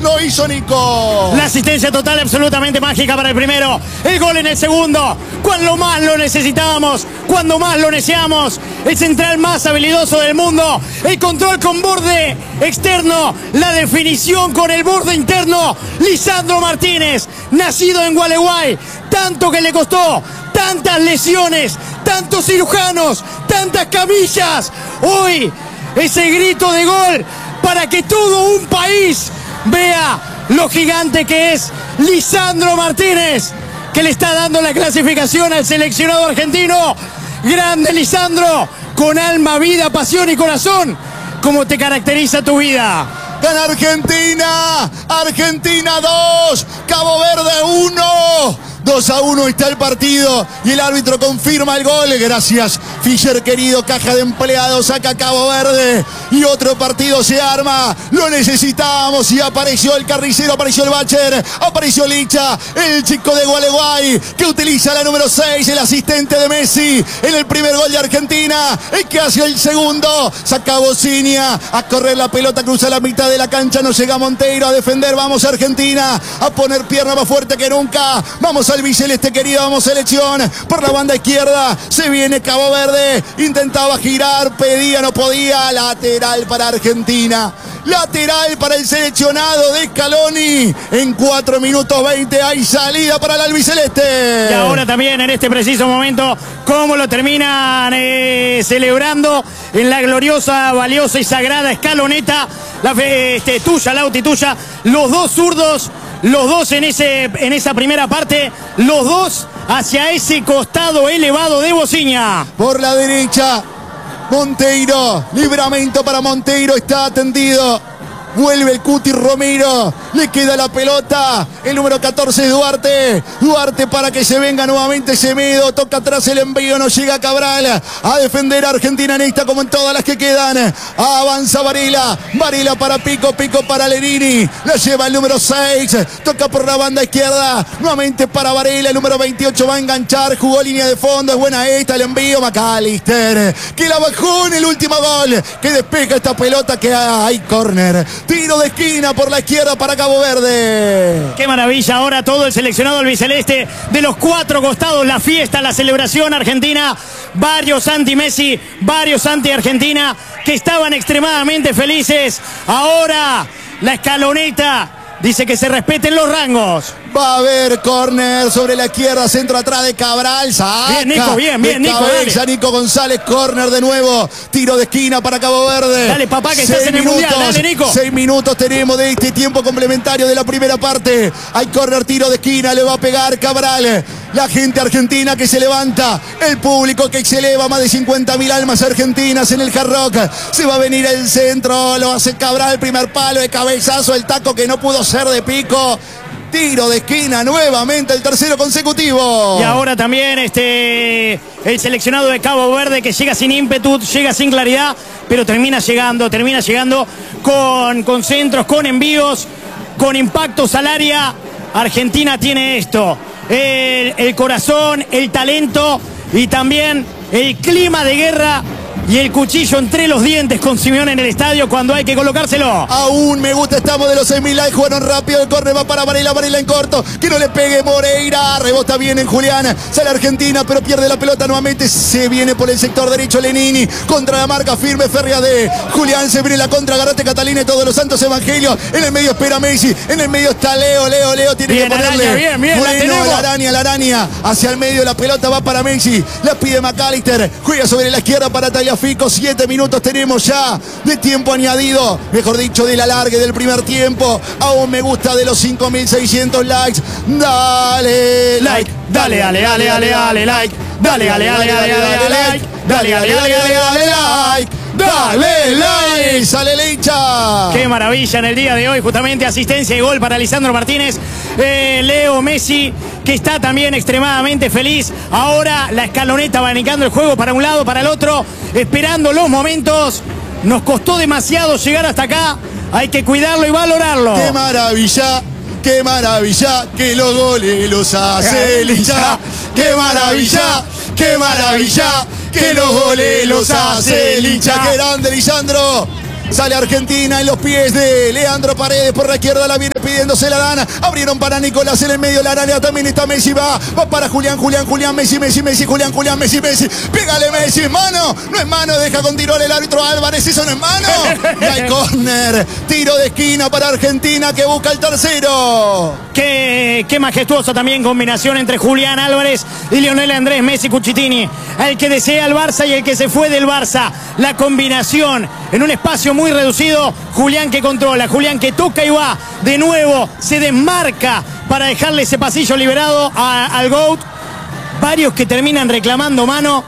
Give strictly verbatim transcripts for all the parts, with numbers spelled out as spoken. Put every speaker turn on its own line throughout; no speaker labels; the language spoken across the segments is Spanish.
lo hizo Nico.
La asistencia total absolutamente mágica para el primero. El gol en el segundo. Cuando más lo necesitábamos, cuando más lo deseamos. El central más habilidoso del mundo. El control con borde externo. La definición con el borde interno. Lisandro Martínez, nacido en Gualeguay. Tanto que le costó. Tantas lesiones. Tantos cirujanos. Tantas camillas. Hoy ese grito de gol para que todo un país vea lo gigante que es Lisandro Martínez, que le está dando la clasificación al seleccionado argentino. Grande Lisandro, con alma, vida, pasión y corazón, como te caracteriza tu vida.
Gana Argentina, Argentina dos, Cabo Verde uno. dos a uno está el partido y el árbitro confirma el gol. Gracias, Fischer querido, caja de empleados, saca Cabo Verde y otro partido se arma. Lo necesitábamos y apareció el carnicero, apareció el Bacher, apareció Licha, el chico de Gualeguay que utiliza la número seis, el asistente de Messi en el primer gol de Argentina. El que hace el segundo, saca Bocinia a correr la pelota, cruza la mitad de la cancha, no llega Monteiro a defender. Vamos Argentina a poner pierna más fuerte que nunca. Vamos al biceleste querido, vamos selección por la banda izquierda, se viene Cabo Verde, intentaba girar, pedía, no podía. Lateral para Argentina, lateral para el seleccionado de Scaloni. En cuatro minutos veinte hay salida para el albiceleste.
Y ahora también en este preciso momento, cómo lo terminan eh, celebrando en la gloriosa, valiosa y sagrada escaloneta. La este, tuya, Lauti, tuya, los dos zurdos. Los dos en, ese, en esa primera parte, los dos hacia ese costado elevado de Bocinia.
Por la derecha, Monteiro, libramento para Monteiro, está atendido. Vuelve el Cuti Romero, le queda la pelota, el número catorce es Duarte, Duarte para que se venga nuevamente Semedo, toca atrás el envío, no llega Cabral, a defender a Argentina en esta como en todas las que quedan, avanza Varela, Varela para Pico, Pico para Lerini, la lleva el número seis, toca por la banda izquierda, nuevamente para Varela, el número veintiocho va a enganchar, jugó línea de fondo, es buena esta, el envío, McAllister, que la bajó en el último gol, que despeja esta pelota, que hay córner. Tiro de esquina por la izquierda para Cabo Verde.
Qué maravilla, ahora todo el seleccionado albiceleste de los cuatro costados, la fiesta, la celebración argentina, varios anti-Messi, varios anti-Argentina que estaban extremadamente felices. Ahora la escaloneta dice que se respeten los rangos.
Va a haber córner sobre la izquierda, centro atrás de Cabral. Saca
bien, Nico, bien, bien, Nico.
Cabeza, Nico González, córner de nuevo. Tiro de esquina para Cabo Verde.
Dale, papá, que estás en el mundial. Dale, Nico.
Seis minutos tenemos de este tiempo complementario de la primera parte. Hay córner, tiro de esquina, le va a pegar Cabral. La gente argentina que se levanta. El público que se eleva, más de cincuenta mil almas argentinas en el Hard Rock. Se va a venir el centro, lo hace Cabral, primer palo de cabezazo, el taco que no pudo ser de Pico. Tiro de esquina nuevamente, el tercero consecutivo.
Y ahora también este el seleccionado de Cabo Verde que llega sin ímpetu, llega sin claridad, pero termina llegando, termina llegando con, con centros, con envíos, con impactos al área. Argentina tiene esto, el, el corazón, el talento y también el clima de guerra y el cuchillo entre los dientes con Simeone en el estadio cuando hay que colocárselo.
Aún me gusta, estamos de los seis mil likes, jugaron rápido, el córner va para Varela, Varela en corto, que no le pegue Moreira, rebota bien en Julián, sale Argentina, pero pierde la pelota nuevamente, se viene por el sector derecho Lenini, contra la marca firme férrea de Julián, se viene la contra, Garate Catalina y todos los santos evangelios, en el medio espera Messi, en el medio está Leo, Leo, Leo tiene
bien,
que ponerle,
araña, bien, bien,
bueno, la, la araña, la araña, hacia el medio la pelota va para Messi, la pide McAllister, juega sobre la izquierda para Tagliafico, siete minutos tenemos ya de tiempo añadido, mejor dicho del alargue del primer tiempo, aún me gusta de los cinco mil seiscientos likes, dale like,
dale, dale, dale, dale, dale, like, dale, dale, dale, dale, dale, like, dale, dale, dale, dale, dale, like,
dale like, sale Leicha.
Qué maravilla en el día de hoy, justamente asistencia y gol para Lisandro Martínez, eh, Leo Messi, que está también extremadamente feliz. Ahora la escaloneta va abanicando el juego para un lado, para el otro, esperando los momentos. Nos costó demasiado llegar hasta acá, hay que cuidarlo y valorarlo.
Qué maravilla, qué maravilla, que los goles los hace Licha. Qué maravilla, qué maravilla, que los goles los hace Licha. Qué grande Lisandro. Sale Argentina en los pies de Leandro Paredes. Por la izquierda la viene pidiendo, se la dan. Abrieron para Nicolás en el medio. La área también está Messi. Va, va para Julián, Julián, Julián, Messi, Messi, Messi, Julián, Julián, Messi, Messi. Pégale Messi, mano. No es mano, deja con tiro el árbitro Álvarez. Eso no es mano. Y hay córner. Tiro de esquina para Argentina que busca el tercero.
Qué, qué majestuosa también combinación entre Julián Álvarez y Lionel Andrés Messi Cucitini. El que desea el Barça y el que se fue del Barça. La combinación en un espacio muy reducido. Julián que controla, Julián que toca y va. De nuevo se desmarca para dejarle ese pasillo liberado a, al GOAT. Varios que terminan reclamando mano.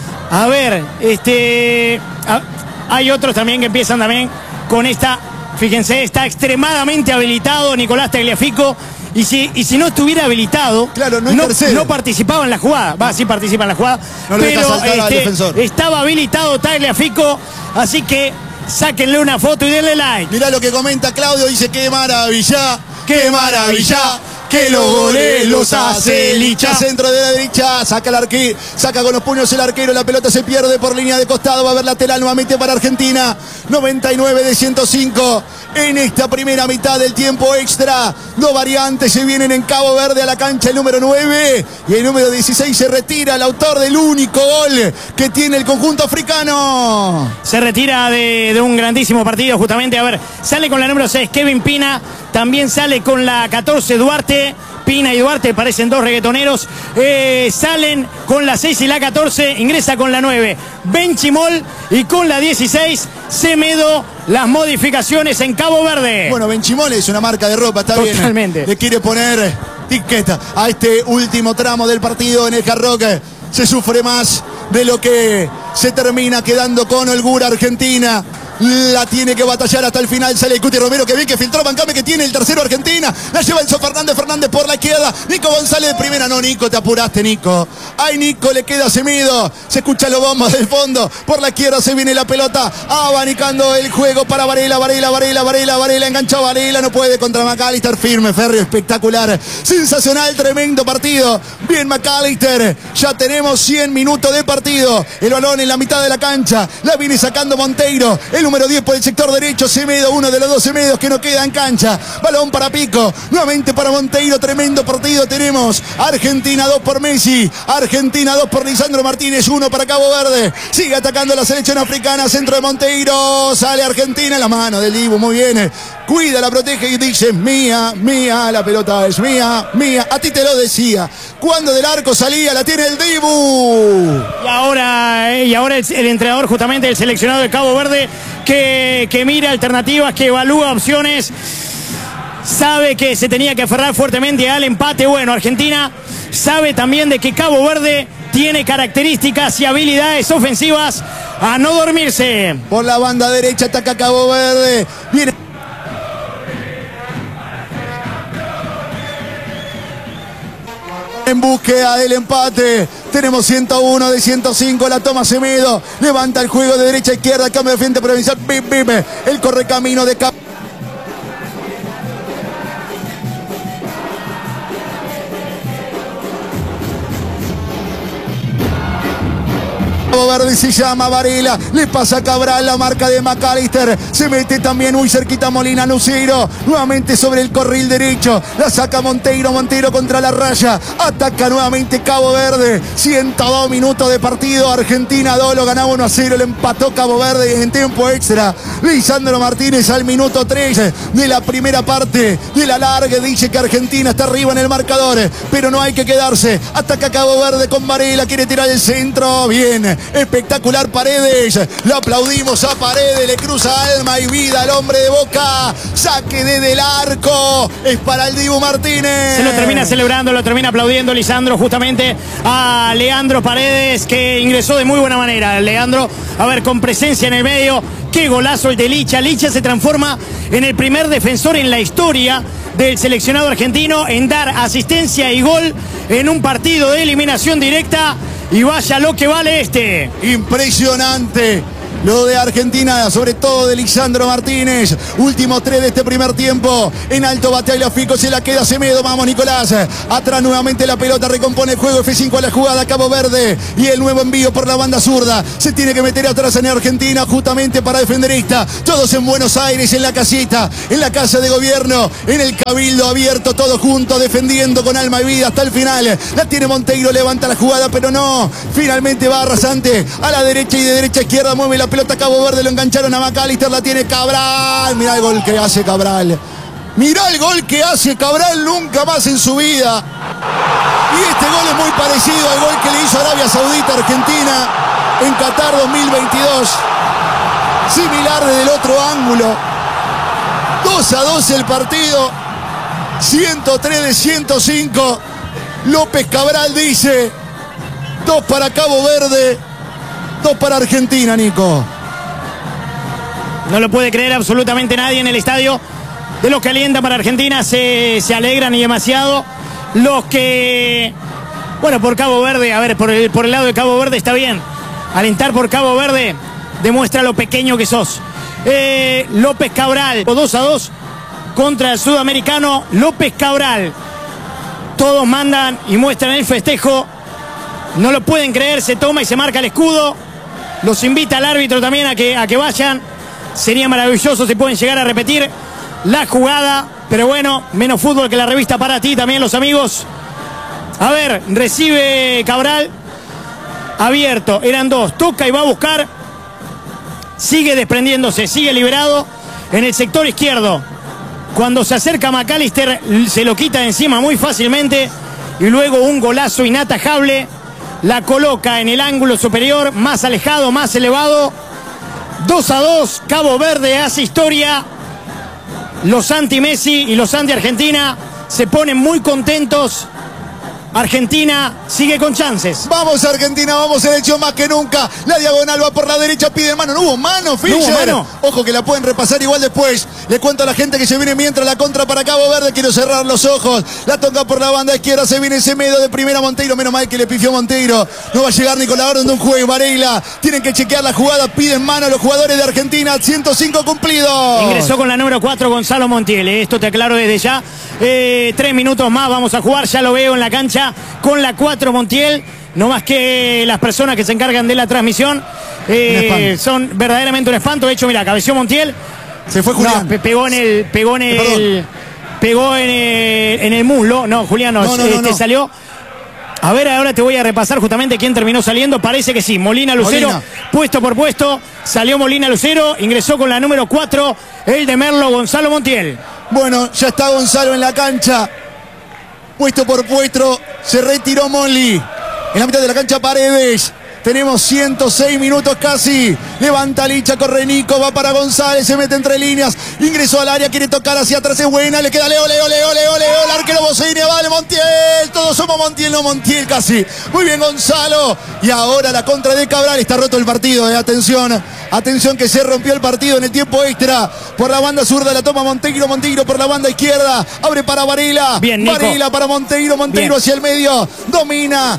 A ver, este... A, hay otros también que empiezan también con esta... Fíjense, está extremadamente habilitado Nicolás Tagliafico. Y si, y si no estuviera habilitado,
claro, no,
no, no participaba en la jugada. Va, sí participa en la jugada.
No
pero
este,
estaba habilitado Tagliafico. Así que sáquenle una foto y denle like.
Mirá lo que comenta Claudio. Dice, qué maravilla, qué maravilla. Que los goles los hace Licha. Centro de la derecha, saca el arquero, saca con los puños el arquero, la pelota se pierde por línea de costado, va a haber lateral nuevamente para Argentina. noventa y nueve de ciento cinco en esta primera mitad del tiempo extra. Dos variantes se vienen en Cabo Verde a la cancha, el número nueve y el número dieciséis se retira, el autor del único gol que tiene el conjunto africano.
Se retira de, de un grandísimo partido justamente. A ver, sale con la número seis Kevin Pina, también sale con la catorce Duarte. Pina y Duarte parecen dos reggaetoneros. Eh, salen con la seis y la catorce. Ingresa con la nueve Benchimol y con la dieciséis Semedo. Las modificaciones en Cabo Verde.
Bueno, Benchimol es una marca de ropa, está bien.
Totalmente.
Le quiere poner etiqueta a este último tramo del partido en el Hard Rock. Se sufre más de lo que se termina quedando con holgura Argentina. La tiene que batallar hasta el final. Sale el Cuti Romero, que bien que filtró Bancame, que tiene el tercero Argentina. La lleva Enzo Fernández, Fernández por la izquierda. Nico González de primera. No, Nico, te apuraste, Nico. Ay, Nico, le queda Semedo. Se escucha los bombos del fondo. Por la izquierda se viene la pelota. Abanicando el juego para Varela, Varela, Varela, Varela, Varela. Enganchó Varela, no puede contra McAllister. Firme, férreo, espectacular. Sensacional, tremendo partido. Bien McAllister. Ya tenemos cien minutos de partido. El balón en la mitad de la cancha. La viene sacando Monteiro. El número diez por el sector derecho, Semedo, uno de los dos Semedos que no queda en cancha. Balón para Pico, nuevamente para Monteiro. Tremendo partido tenemos. Argentina dos por Messi, Argentina dos por Lisandro Martínez, uno para Cabo Verde. Sigue atacando la selección africana, centro de Monteiro. Sale Argentina, la mano del Dibu, muy bien. Cuida, la protege y dice, mía, mía, la pelota es mía, mía. A ti te lo decía. Cuando del arco salía, la tiene el Dibu.
Y ahora, y ahora el, el entrenador justamente del seleccionado de Cabo Verde que, que mira alternativas, que evalúa opciones. Sabe que se tenía que aferrar fuertemente al empate. Bueno, Argentina sabe también de que Cabo Verde tiene características y habilidades ofensivas a no dormirse.
Por la banda derecha ataca Cabo Verde. Viene en búsqueda del empate. Tenemos ciento uno de ciento cinco. La toma Semedo. Levanta el juego de derecha a izquierda. Cambio de frente provincial. Bim, bim. El correcamino de Cabo Verde, se llama Varela, le pasa a Cabral, la marca de McAllister, se mete también muy cerquita Molina Lucero, nuevamente sobre el carril derecho, la saca Monteiro, Monteiro contra la raya, ataca nuevamente Cabo Verde, ciento dos minutos de partido, Argentina dos, lo ganaba uno a cero, le empató Cabo Verde en tiempo extra. Lisandro Martínez al minuto tres de la primera parte de la larga dice que Argentina está arriba en el marcador, pero no hay que quedarse, ataca Cabo Verde con Varela, quiere tirar el centro, bien, espectacular Paredes, lo aplaudimos a Paredes, le cruza alma y vida al hombre de Boca, saque desde el arco, es para el Dibu Martínez.
Se lo termina celebrando, lo termina aplaudiendo Lisandro justamente a Leandro Paredes, que ingresó de muy buena manera. Leandro, a ver, con presencia en el medio, qué golazo el de Licha. Licha se transforma en el primer defensor en la historia del seleccionado argentino en dar asistencia y gol en un partido de eliminación directa. Y vaya lo que vale este.
Impresionante. lo de Argentina, sobre todo de Lisandro Martínez. Último tres de este primer tiempo. En alto batea Fico, se la queda Semedo. Vamos, Nicolás. Atrás nuevamente la pelota, recompone el juego. F cinco a la jugada, Cabo Verde. Y el nuevo envío por la banda zurda. Se tiene que meter atrás en Argentina justamente para defender esta. Todos en Buenos Aires, en la casita, en la casa de gobierno, en el cabildo abierto, todos juntos defendiendo con alma y vida hasta el final. La tiene Monteiro, levanta la jugada, pero no. Finalmente va Arrasante a la derecha y de derecha a izquierda mueve la pelota Cabo Verde, lo engancharon a McAllister, la tiene Cabral. Mirá el gol que hace Cabral. Mirá el gol que hace Cabral, nunca más en su vida. Y este gol es muy parecido al gol que le hizo Arabia Saudita a Argentina en Qatar dos mil veintidós. Similar desde el otro ángulo. dos a dos el partido. ciento tres de ciento cinco. López Cabral dice: dos para Cabo Verde, dos para Argentina, Nico.
No lo puede creer absolutamente nadie en el estadio. De los que alientan para Argentina se, se alegran y demasiado. Los que, bueno, por Cabo Verde, a ver, por el, por el lado de Cabo Verde está bien. Alentar por Cabo Verde demuestra lo pequeño que sos. Eh, López Cabral, dos a dos contra el sudamericano López Cabral. Todos mandan y muestran el festejo. No lo pueden creer, se toma y se marca el escudo. Los invita al árbitro también a que, a que vayan. Sería maravilloso si pueden llegar a repetir la jugada. Pero bueno, menos fútbol que la revista para ti también, los amigos. A ver, recibe Cabral. Abierto, eran dos. Toca y va a buscar. Sigue desprendiéndose, sigue liberado en el sector izquierdo. Cuando se acerca McAllister, se lo quita de encima muy fácilmente. Y luego un golazo inatajable. La coloca en el ángulo superior, más alejado, más elevado. dos a dos, Cabo Verde hace historia. Los anti-Messi y los anti-Argentina se ponen muy contentos. Argentina sigue con chances.
Vamos Argentina, vamos selección más que nunca. La diagonal va por la derecha, pide mano. No hubo mano, Fischer.
No hubo mano.
Ojo que la pueden repasar igual después. Le cuento a la gente que se viene mientras la contra para Cabo Verde. Quiero cerrar los ojos. La toca por la banda izquierda, se viene Semedo de primera Monteiro. Menos mal que le pifió Monteiro. No va a llegar ni con la orden de un juego. Varela. Tienen que chequear la jugada. Piden mano los jugadores de Argentina. ciento cinco cumplidos.
Ingresó con la número cuatro Gonzalo Montiel. Esto te aclaro desde ya. Eh, tres minutos más vamos a jugar. Ya lo veo en la cancha con la cuatro Montiel. No más que las personas que se encargan de la transmisión eh, son verdaderamente un espanto. De hecho, mira, cabeció Montiel.
Se fue Julián.
No, pegó en el. Pegó en el. Pegó en el, en el muslo. No, Julián no,
no, no,
este
no, no.
salió. A ver, ahora te voy a repasar justamente quién terminó saliendo. Parece que sí. Molina Lucero,
Molina.
puesto por puesto. Salió Molina Lucero. Ingresó con la número cuatro. El de Merlo, Gonzalo Montiel.
Bueno, ya está Gonzalo en la cancha. Puesto por puesto, se retiró Molly. En la mitad de la cancha Paredes. Tenemos ciento seis minutos casi. Levanta Licha, corre Nico, va para González, se mete entre líneas. Ingresó al área, quiere tocar hacia atrás, es buena. Le queda Leo, Leo, Leo, Leo, Leo. El arquero Boceine, vale, Montiel. Todos somos Montiel, no Montiel casi. Muy bien Gonzalo. Y ahora la contra de Cabral. Está roto el partido, eh. Atención. Atención que se rompió el partido en el tiempo extra. Por la banda zurda la toma Monteiro, Monteiro por la banda izquierda. Abre para Varela.
Bien, Nico.
Varela para Monteiro, Monteiro
Bien.
hacia el medio. Domina.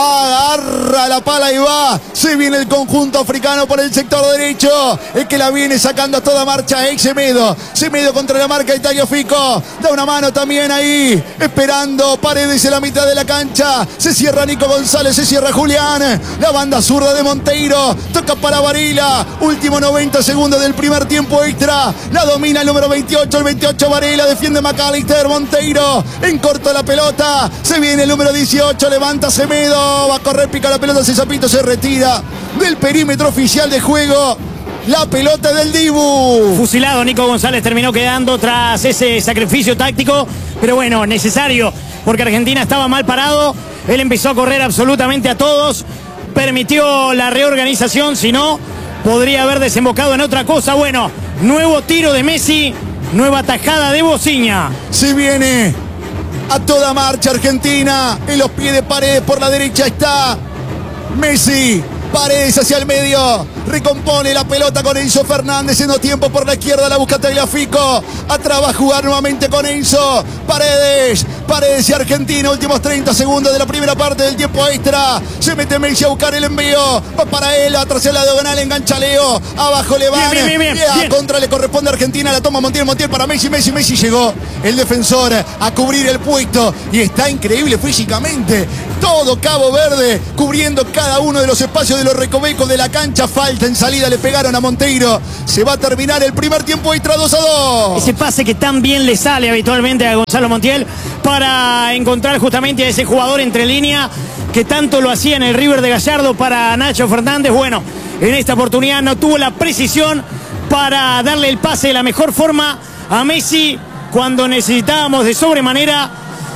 Agarra la pala y va. Se viene el conjunto africano por el sector derecho. El que la viene sacando a toda marcha es Semedo. Semedo contra la marca Italia Fico. Da una mano también ahí. Esperando Paredes en la mitad de la cancha. Se cierra Nico González. Se cierra Julián. La banda zurda de Monteiro. Toca para Varela. Último noventa segundos del primer tiempo extra. La domina el número veintiocho. El veintiocho Varela. Defiende McAllister. Monteiro. En corto la pelota. Se viene el número dieciocho. Levanta Semedo. Va a correr, pica la pelota, Cesapito se retira del perímetro oficial de juego. La pelota del Dibu.
Fusilado Nico González terminó quedando tras ese sacrificio táctico. Pero bueno, necesario, porque Argentina estaba mal parado. Él empezó a correr absolutamente a todos. Permitió la reorganización, si no, podría haber desembocado en otra cosa. Bueno, nuevo tiro de Messi, nueva tajada de Bociña.
Se viene a toda marcha Argentina. En los pies de Paredes por la derecha está Messi. Paredes hacia el medio. Recompone la pelota con Enzo Fernández. Siendo tiempo por la izquierda. La busca Tagliafico. Atrás va a jugar nuevamente con Enzo. Paredes. Paredes y Argentina, últimos treinta segundos de la primera parte del tiempo extra. Se mete Messi a buscar el envío. Va para él, atrás de la diagonal, engancha Leo. Abajo le van.
Bien, bien, bien, bien,
y a
bien.
contra le corresponde a Argentina. La toma Montiel, Montiel para Messi, Messi, Messi. Llegó el defensor a cubrir el puesto. Y está increíble físicamente. Todo Cabo Verde cubriendo cada uno de los espacios de los recovecos de la cancha. Falta en salida, le pegaron a Monteiro. Se va a terminar el primer tiempo extra, dos a dos.
Ese pase que tan bien le sale habitualmente a Gonzalo Montiel para encontrar justamente a ese jugador entre línea que tanto lo hacía en el River de Gallardo para Nacho Fernández. Bueno, en esta oportunidad no tuvo la precisión para darle el pase de la mejor forma a Messi cuando necesitábamos de sobremanera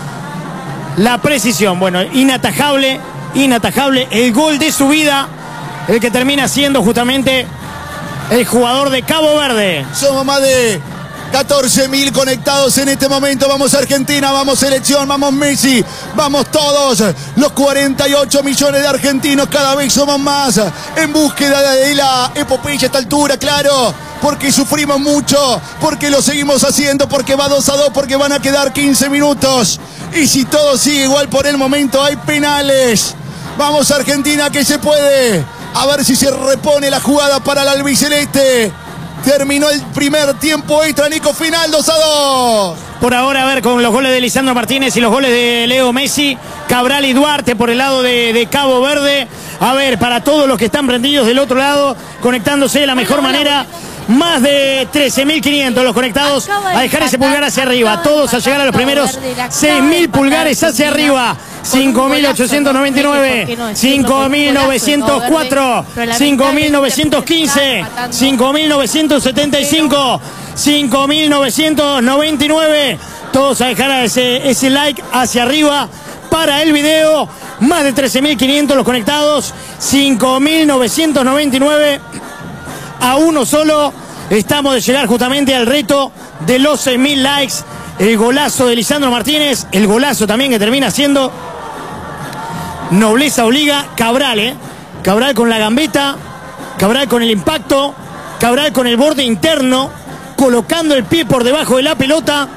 la precisión. Bueno, inatajable, inatajable el gol de su vida, el que termina siendo justamente el jugador de Cabo Verde.
Somos más de catorce mil conectados en este momento. Vamos Argentina, vamos selección, vamos Messi, vamos todos los cuarenta y ocho millones de argentinos. Cada vez somos más en búsqueda de la epopeya a esta altura, claro, porque sufrimos mucho, porque lo seguimos haciendo, porque va dos a dos, porque van a quedar quince minutos. Y si todo sigue igual por el momento, hay penales. Vamos Argentina, que se puede. A ver si se repone la jugada para el albiceleste. Terminó el primer tiempo extra, Nico, final dos a dos.
Por ahora, a ver, con los goles de Lisandro Martínez y los goles de Leo Messi, Cabral y Duarte por el lado de, de Cabo Verde. A ver, para todos los que están prendidos del otro lado, conectándose de la mejor manera. Más de trece mil quinientos los conectados a dejar ese pulgar hacia arriba. Todos a llegar a los primeros seis mil pulgares hacia arriba. cinco mil ochocientos noventa y nueve, cinco mil novecientos cuatro, cinco mil novecientos quince, cinco mil novecientos setenta y cinco, cinco mil novecientos noventa y nueve. Todos a dejar ese, ese like hacia arriba para el video. Más de trece mil quinientos los conectados, cinco mil novecientos noventa y nueve. A uno solo estamos de llegar justamente al reto de los seis mil likes. El golazo de Lisandro Martínez, el golazo también que termina siendo nobleza obliga. Cabral, ¿eh? Cabral con la gambeta, Cabral con el impacto, Cabral con el borde interno, colocando el pie por debajo de la pelota.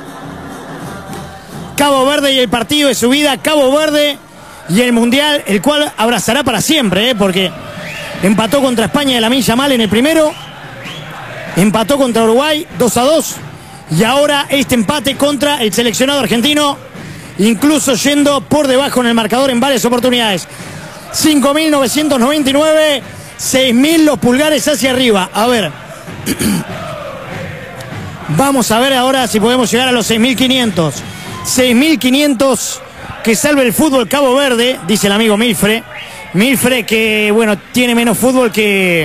Cabo Verde y el partido de su vida, Cabo Verde y el Mundial, el cual abrazará para siempre, ¿eh? Porque empató contra España de Lamine Yamal en el primero, empató contra Uruguay dos a dos y ahora este empate contra el seleccionado argentino, incluso yendo por debajo en el marcador en varias oportunidades. cinco mil novecientos noventa y nueve, seis mil los pulgares hacia arriba. A ver, vamos a ver ahora si podemos llegar a los seis mil quinientos. seis mil quinientos, que salve el fútbol Cabo Verde, dice el amigo Milfre. Milfre que, bueno, tiene menos fútbol que...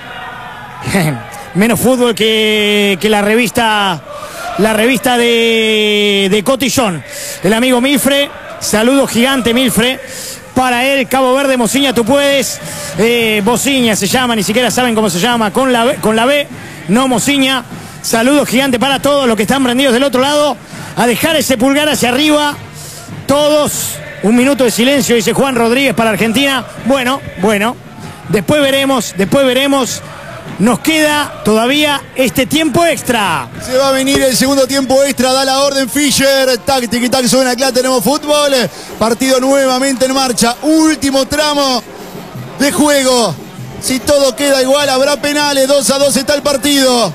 menos fútbol que, que la revista... La revista de, de Cotillón. El amigo Milfre. Saludo gigante, Milfre. Para él, Cabo Verde, Mociña, tú puedes. Eh, Bociña se llama, ni siquiera saben cómo se llama. Con la, con la B, no Mociña. Saludo gigante para todos los que están prendidos del otro lado. A dejar ese pulgar hacia arriba. Todos... Un minuto de silencio, dice Juan Rodríguez para Argentina. Bueno, bueno. Después veremos, después veremos. Nos queda todavía este tiempo extra.
Se va a venir el segundo tiempo extra. Da la orden Fischer. Tac, tic, tac, suena acá. Tenemos fútbol. Partido nuevamente en marcha. Último tramo de juego. Si todo queda igual, habrá penales. dos a dos está el partido.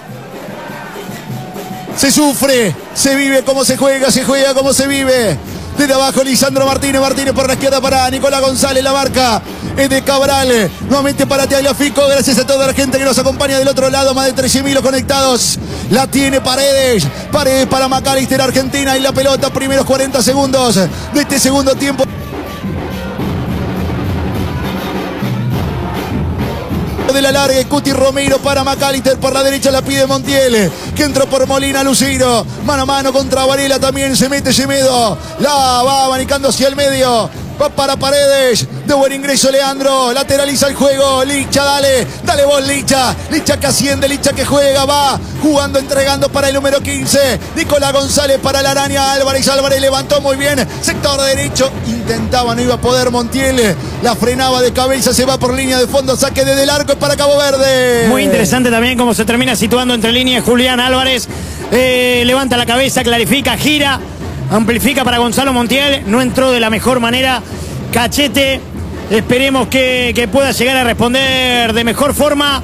Se sufre, se vive como se juega, se juega como se vive. Desde abajo Lisandro Martínez, Martínez por la izquierda para Nicolás González, la marca es de Cabral, nuevamente para Tagliafico, gracias a toda la gente que nos acompaña del otro lado, más de trece mil conectados, la tiene Paredes, Paredes para McAllister, Argentina y la pelota, primeros cuarenta segundos de este segundo tiempo. De la larga, Cuti Romero para McAllister, por la derecha la pide Montiel, que entró por Molina, Lucero, mano a mano contra Varela, también se mete Semedo, la va abanicando hacia el medio, va para Paredes, de buen ingreso Leandro, lateraliza el juego, Licha, dale, dale vos Licha, Licha que asciende, Licha que juega, va jugando, entregando para el número quince, Nicolás González para la araña, Álvarez, Álvarez levantó muy bien, sector derecho, intentaba, no iba a poder Montiel, la frenaba de cabeza, se va por línea de fondo, saque desde el arco para Cabo Verde.
Muy interesante también cómo se termina situando entre líneas Julián Álvarez, eh, levanta la cabeza, clarifica, gira, amplifica para Gonzalo Montiel, no entró de la mejor manera. Cachete, esperemos que, que pueda llegar a responder de mejor forma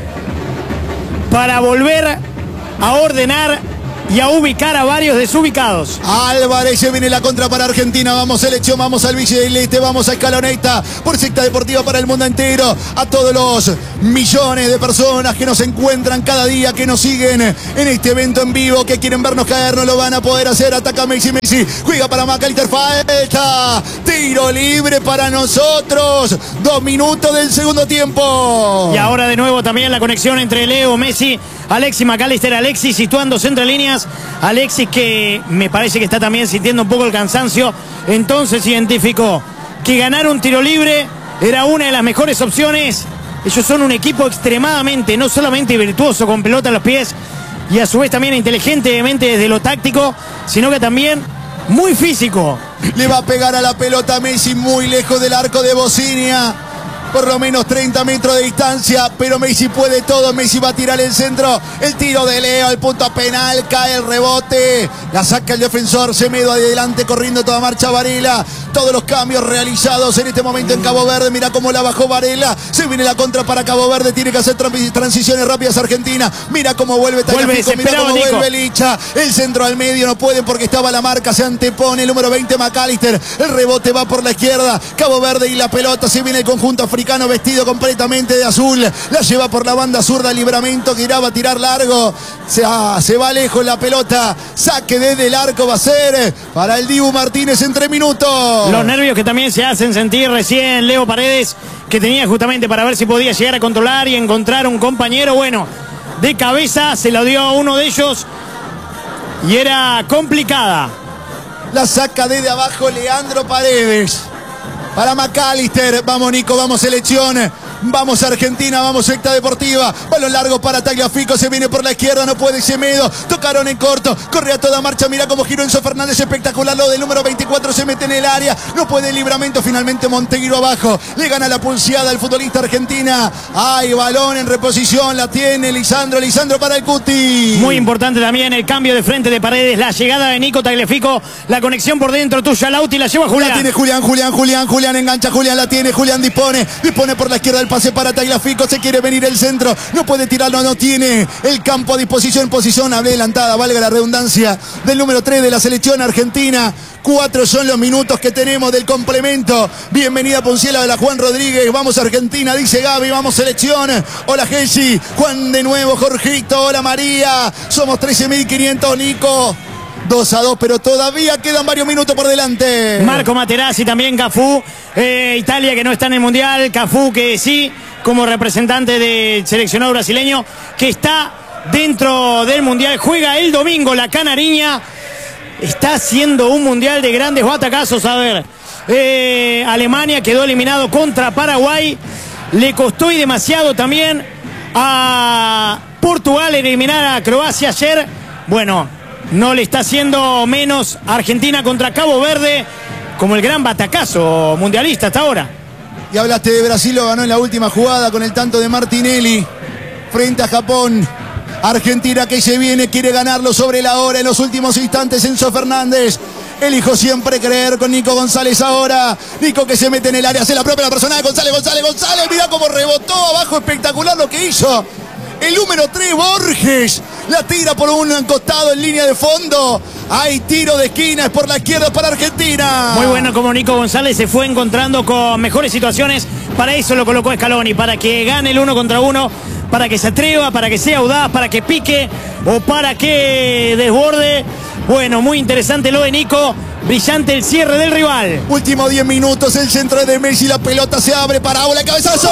para volver a ordenar y a ubicar a varios desubicados.
Álvarez, se viene la contra para Argentina. Vamos selección, vamos al Villa del Este, vamos a Escaloneta por Secta Deportiva para el mundo entero. A todos los millones de personas que nos encuentran cada día, que nos siguen en este evento en vivo, que quieren vernos caer, no lo van a poder hacer. Ataca Messi, Messi, juega para Macalister, falta, tiro libre para nosotros. Dos minutos del segundo tiempo.
Y ahora de nuevo también la conexión entre Leo, Messi, Alexis McAllister, Alexis situándose entre líneas. Alexis, que me parece que está también sintiendo un poco el cansancio, entonces identificó que ganar un tiro libre era una de las mejores opciones. Ellos son un equipo extremadamente, no solamente virtuoso con pelota a los pies y a su vez también inteligentemente desde lo táctico, sino que también muy físico.
Le va a pegar a la pelota Messi muy lejos del arco de Bocinia. Por lo menos treinta metros de distancia, pero Messi puede todo. Messi va a tirar el centro, el tiro de Leo, el punto penal, cae el rebote, la saca el defensor, Semedo adelante corriendo toda marcha Varela. Todos los cambios realizados en este momento en Cabo Verde, mira cómo la bajó Varela, se viene la contra para Cabo Verde, tiene que hacer transiciones rápidas Argentina, mira cómo vuelve Tagliafico, mira cómo Nico. vuelve Licha, el centro al medio no pueden porque estaba la marca, se antepone el número veinte McAllister, el rebote va por la izquierda, Cabo Verde y la pelota, se viene el conjunto africano vestido completamente de azul, la lleva por la banda zurda, Libramento que irá a tirar largo, se, ah, se va lejos la pelota, saque desde el arco va a ser para el Dibu Martínez en tres minutos.
Los nervios que también se hacen sentir recién Leo Paredes, que tenía justamente para ver si podía llegar a controlar y encontrar un compañero, bueno, de cabeza se lo dio a uno de ellos y era complicada.
La saca desde abajo Leandro Paredes. Para McAllister, vamos Nico, vamos selección, vamos Argentina, vamos Secta Deportiva, balón largo para Tagliafico, se viene por la izquierda, no puede Semedo, tocaron en corto, corre a toda marcha, mira cómo giró Enzo Fernández, espectacular lo del número veinticuatro, se mete en el área, no puede el Libramento, finalmente Monteguiro abajo, le gana la pulseada al futbolista argentina, hay balón en reposición, la tiene Lisandro, Lisandro para el Cuti.
Muy importante también el cambio de frente de Paredes, la llegada de Nico Tagliafico, la conexión por dentro tuya, Lauti, la lleva Julián.
La tiene Julián, Julián, Julián, Julián. Julián engancha, Julián la tiene, Julián dispone, dispone por la izquierda el pase para Tagliafico, se quiere venir el centro, no puede tirarlo, no tiene el campo a disposición, posición adelantada, valga la redundancia, del número tres de la selección argentina. Cuatro son los minutos que tenemos del complemento. Bienvenida Ponciela de la Juan Rodríguez, vamos Argentina, dice Gaby, vamos selección. Hola Gessi, Juan de nuevo, Jorgito, hola María, somos trece mil quinientos, Nico. dos a dos, pero todavía quedan varios minutos por delante.
Marco Materazzi, también Cafú, eh, Italia que no está en el Mundial, Cafú que sí, como representante del seleccionado brasileño, que está dentro del Mundial, juega el domingo la Canariña, está haciendo un Mundial de grandes batacazos, a ver, eh, Alemania quedó eliminado contra Paraguay, le costó y demasiado también a Portugal eliminar a Croacia ayer, bueno, no le está haciendo menos Argentina contra Cabo Verde como el gran batacazo mundialista hasta ahora.
Y hablaste de Brasil, lo ganó en la última jugada con el tanto de Martinelli frente a Japón. Argentina que se viene, quiere ganarlo sobre la hora en los últimos instantes. Enzo Fernández, elijo siempre creer con Nico González ahora. Nico que se mete en el área, hace la propia la personal de González, González, González. Mirá cómo rebotó abajo, espectacular lo que hizo. El número tres, Borges, la tira por un costado en línea de fondo. Hay tiro de esquina, es por la izquierda para Argentina.
Muy bueno como Nico González se fue encontrando con mejores situaciones. Para eso lo colocó Scaloni, para que gane el uno contra uno, para que se atreva, para que sea audaz, para que pique o para que desborde. Bueno, muy interesante lo de Nico. Brillante el cierre del rival.
Último diez minutos, el centro de Messi, la pelota se abre para Aula, cabezazo.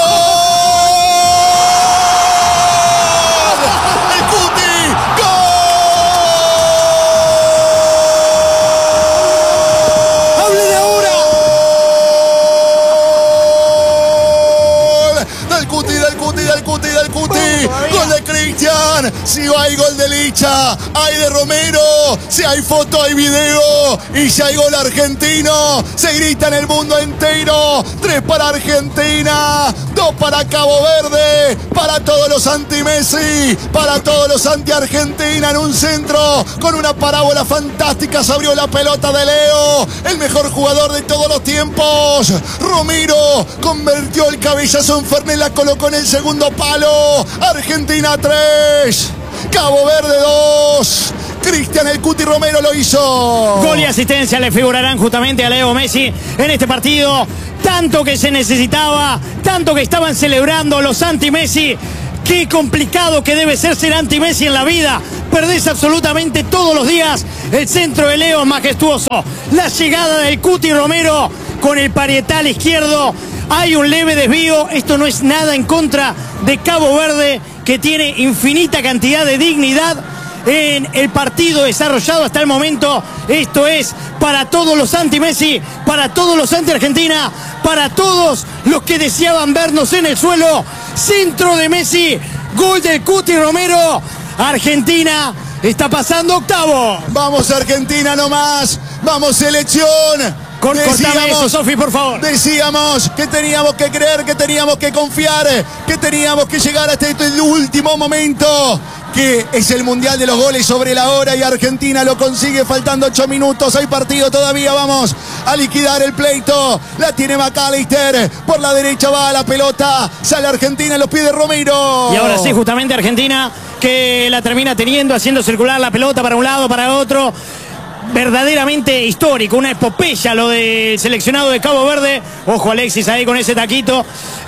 Si va el gol de Licha, hay de Romero, si hay foto hay video y si hay gol argentino, se grita en el mundo entero. Tres para Argentina, dos para Cabo Verde, para todos los anti-Messi, para todos los anti-Argentina. En un centro con una parábola fantástica se abrió la pelota de Leo, el mejor jugador de todos los tiempos. Romero convirtió el cabezazo en Fernet, la colocó en el segundo palo. Argentina tres, Cabo Verde dos. Cristian el Cuti Romero lo hizo.
Gol y asistencia le figurarán justamente a Leo Messi en este partido. Tanto que se necesitaba, tanto que estaban celebrando los anti-Messi. Qué complicado que debe ser ser anti-Messi en la vida. Perdés absolutamente todos los días. El centro de Leo es majestuoso. La llegada del Cuti Romero con el parietal izquierdo. Hay un leve desvío. Esto no es nada en contra de Cabo Verde, que tiene infinita cantidad de dignidad en el partido desarrollado hasta el momento. Esto es para todos los anti-Messi, para todos los anti-Argentina, para todos los que deseaban vernos en el suelo. Centro de Messi, gol del Cuti Romero. Argentina está pasando octavo.
Vamos Argentina nomás, vamos selección.
Con, cortame eso, Sofi, por favor.
Decíamos que teníamos que creer, que teníamos que confiar, que teníamos que llegar hasta este último momento, que es el Mundial de los goles sobre la hora, y Argentina lo consigue faltando ocho minutos. Hay partido todavía, vamos a liquidar el pleito. La tiene McAllister, por la derecha va la pelota, sale Argentina, los pies de Romero.
Y ahora sí, justamente Argentina, que la termina teniendo, haciendo circular la pelota para un lado, para otro. Verdaderamente histórico, una epopeya lo del seleccionado de Cabo Verde. Ojo Alexis ahí con ese taquito.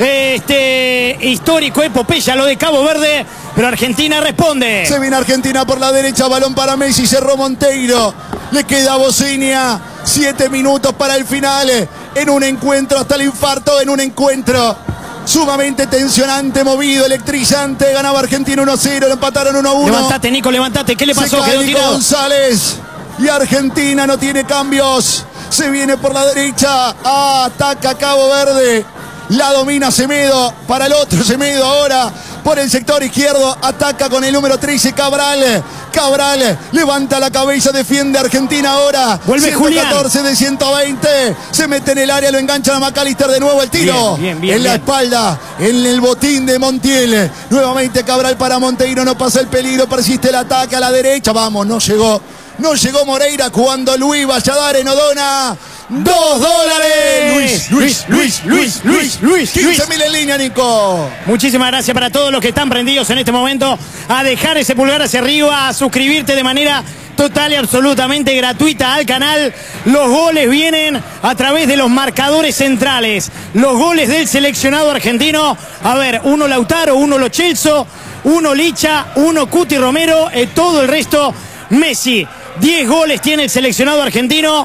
Este histórico, epopeya lo de Cabo Verde, pero Argentina responde.
Se viene Argentina por la derecha, balón para Messi, cerró Monteiro. Le queda Bocinia, siete minutos para el final. En un encuentro hasta el infarto, en un encuentro sumamente tensionante, movido, electrizante. Ganaba Argentina uno a cero, lo empataron uno a uno.
Levantate, Nico, levantate. ¿Qué le pasó?
Se cae
Quedó
Nico
tirado.
González. Y Argentina no tiene cambios. Se viene por la derecha. Ataca Cabo Verde. La domina Semedo. Para el otro Semedo ahora. Por el sector izquierdo. Ataca con el número trece Cabral. Cabral levanta la cabeza. Defiende Argentina ahora.
Vuelve Julián.
ciento catorce de ciento veinte. Se mete en el área. Lo engancha a McAllister de nuevo. El tiro.
Bien, bien, bien,
en la
bien.
espalda. En el botín de Montiel. Nuevamente Cabral para Monteiro. No pasa el peligro. Persiste el ataque a la derecha. Vamos, no llegó. No llegó Moreira cuando Luis Valladares no dona dos dólares.
Luis, Luis, Luis, Luis, Luis, Luis,
quince mil en línea, Nico.
Muchísimas gracias para todos los que están prendidos en este momento a dejar ese pulgar hacia arriba, a suscribirte de manera total y absolutamente gratuita al canal. Los goles vienen a través de los marcadores centrales. Los goles del seleccionado argentino. A ver, uno Lautaro, uno Lo Celso, uno Licha, uno Cuti Romero, eh, todo el resto Messi. diez goles tiene el seleccionado argentino,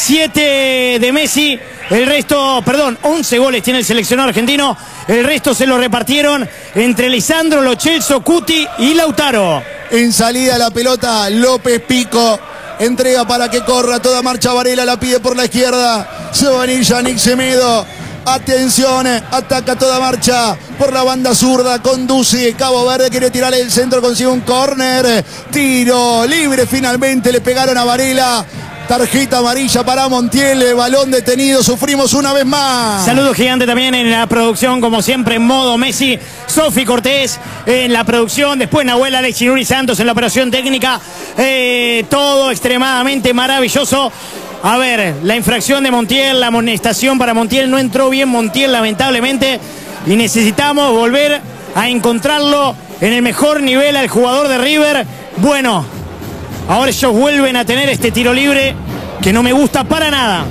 siete de Messi, el resto, perdón, once goles tiene el seleccionado argentino, el resto se lo repartieron entre Lisandro, Lo Celso, Cuti y Lautaro.
En salida la pelota, López Pico, entrega para que corra toda marcha. Varela la pide por la izquierda, se va a venir Yannick Semedo. Atención, ataca toda marcha por la banda zurda, conduce Cabo Verde, quiere tirar el centro, consigue un córner, tiro libre finalmente, le pegaron a Varela, tarjeta amarilla para Montiel, balón detenido, sufrimos una vez más.
Saludo gigante también en la producción, como siempre en modo Messi, Sofi Cortés en la producción, después Nahuel Alexis Nuri Santos en la operación técnica, eh, todo extremadamente maravilloso. A ver, la infracción de Montiel, la amonestación para Montiel, no entró bien Montiel lamentablemente y necesitamos volver a encontrarlo en el mejor nivel al jugador de River. Bueno, ahora ellos vuelven a tener este tiro libre que no me gusta para nada.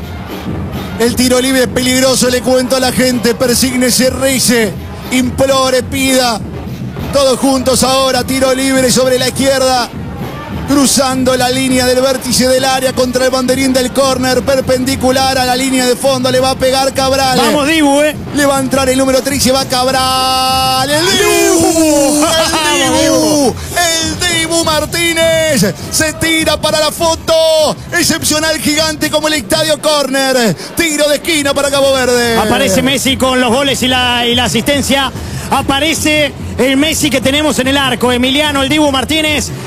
El tiro libre es peligroso, le cuento a la gente, persígnese, rece, implore, pida. Todos juntos ahora, tiro libre sobre la izquierda. Cruzando la línea del vértice del área contra el banderín del córner, perpendicular a la línea de fondo, le va a pegar Cabral.
Vamos Dibu, eh.
Le va a entrar el número tres y va Cabral. El Dibu, el Dibu, el Dibu Martínez. Se tira para la foto. Excepcional, gigante como el estadio córner. Tiro de esquina para Cabo Verde.
Aparece Messi con los goles y la, y la asistencia. Aparece el Messi que tenemos en el arco. Emiliano, el Dibu Martínez.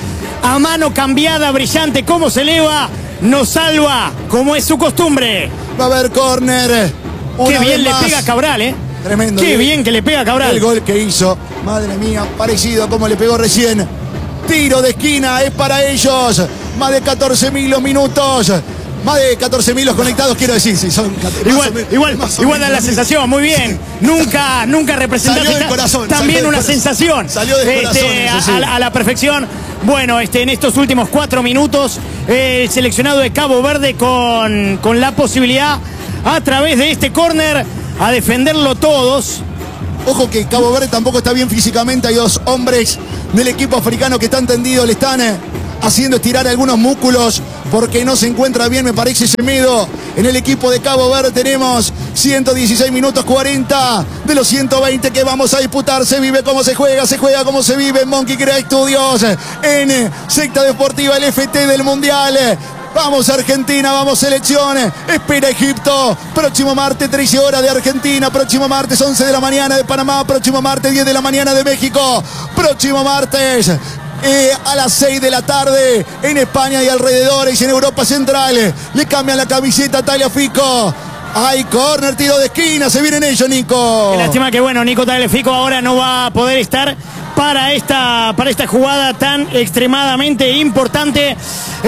a mano cambiada, brillante, cómo se eleva, nos salva, como es su costumbre.
Va a haber córner.
Qué bien le pega a Cabral, ¿eh?
Tremendo.
Qué bien que le pega a Cabral.
El gol que hizo, madre mía, parecido a como le pegó recién. Tiro de esquina, es para ellos. Más de catorce mil los minutos. Más de catorce mil los conectados, quiero decir. Sí, son
igual, menos, igual, igual da la sensación, muy bien. Sí. Nunca, nunca representaste
salió del corazón,
también
salió
una
del
sensación.
Salió del
este,
corazón eso, sí.
a, a la perfección. Bueno, este, en estos últimos cuatro minutos, eh, el seleccionado de Cabo Verde con, con la posibilidad, a través de este córner, a defenderlo todos.
Ojo que Cabo Verde tampoco está bien físicamente. Hay dos hombres del equipo africano que están tendidos, le están eh, haciendo estirar algunos músculos porque no se encuentra bien, me parece, Semedo. En el equipo de Cabo Verde tenemos ciento dieciséis minutos cuarenta de los ciento veinte que vamos a disputar. Se vive como se juega, se juega como se vive en Monkey Crea Studios, en Secta Deportiva, el F T del Mundial. Vamos Argentina, vamos selecciones. Espera Egipto. Próximo martes trece horas de Argentina. Próximo martes once de la mañana de Panamá. Próximo martes diez de la mañana de México. Próximo martes eh, a las seis de la tarde en España y alrededores, en Europa Central. Le cambian la camiseta a Tagliafico. Hay córner, tiro de esquina, se vienen ellos, Nico.
Qué lástima que, bueno, Nico Tagliafico ahora no va a poder estar para esta, para esta jugada tan extremadamente importante.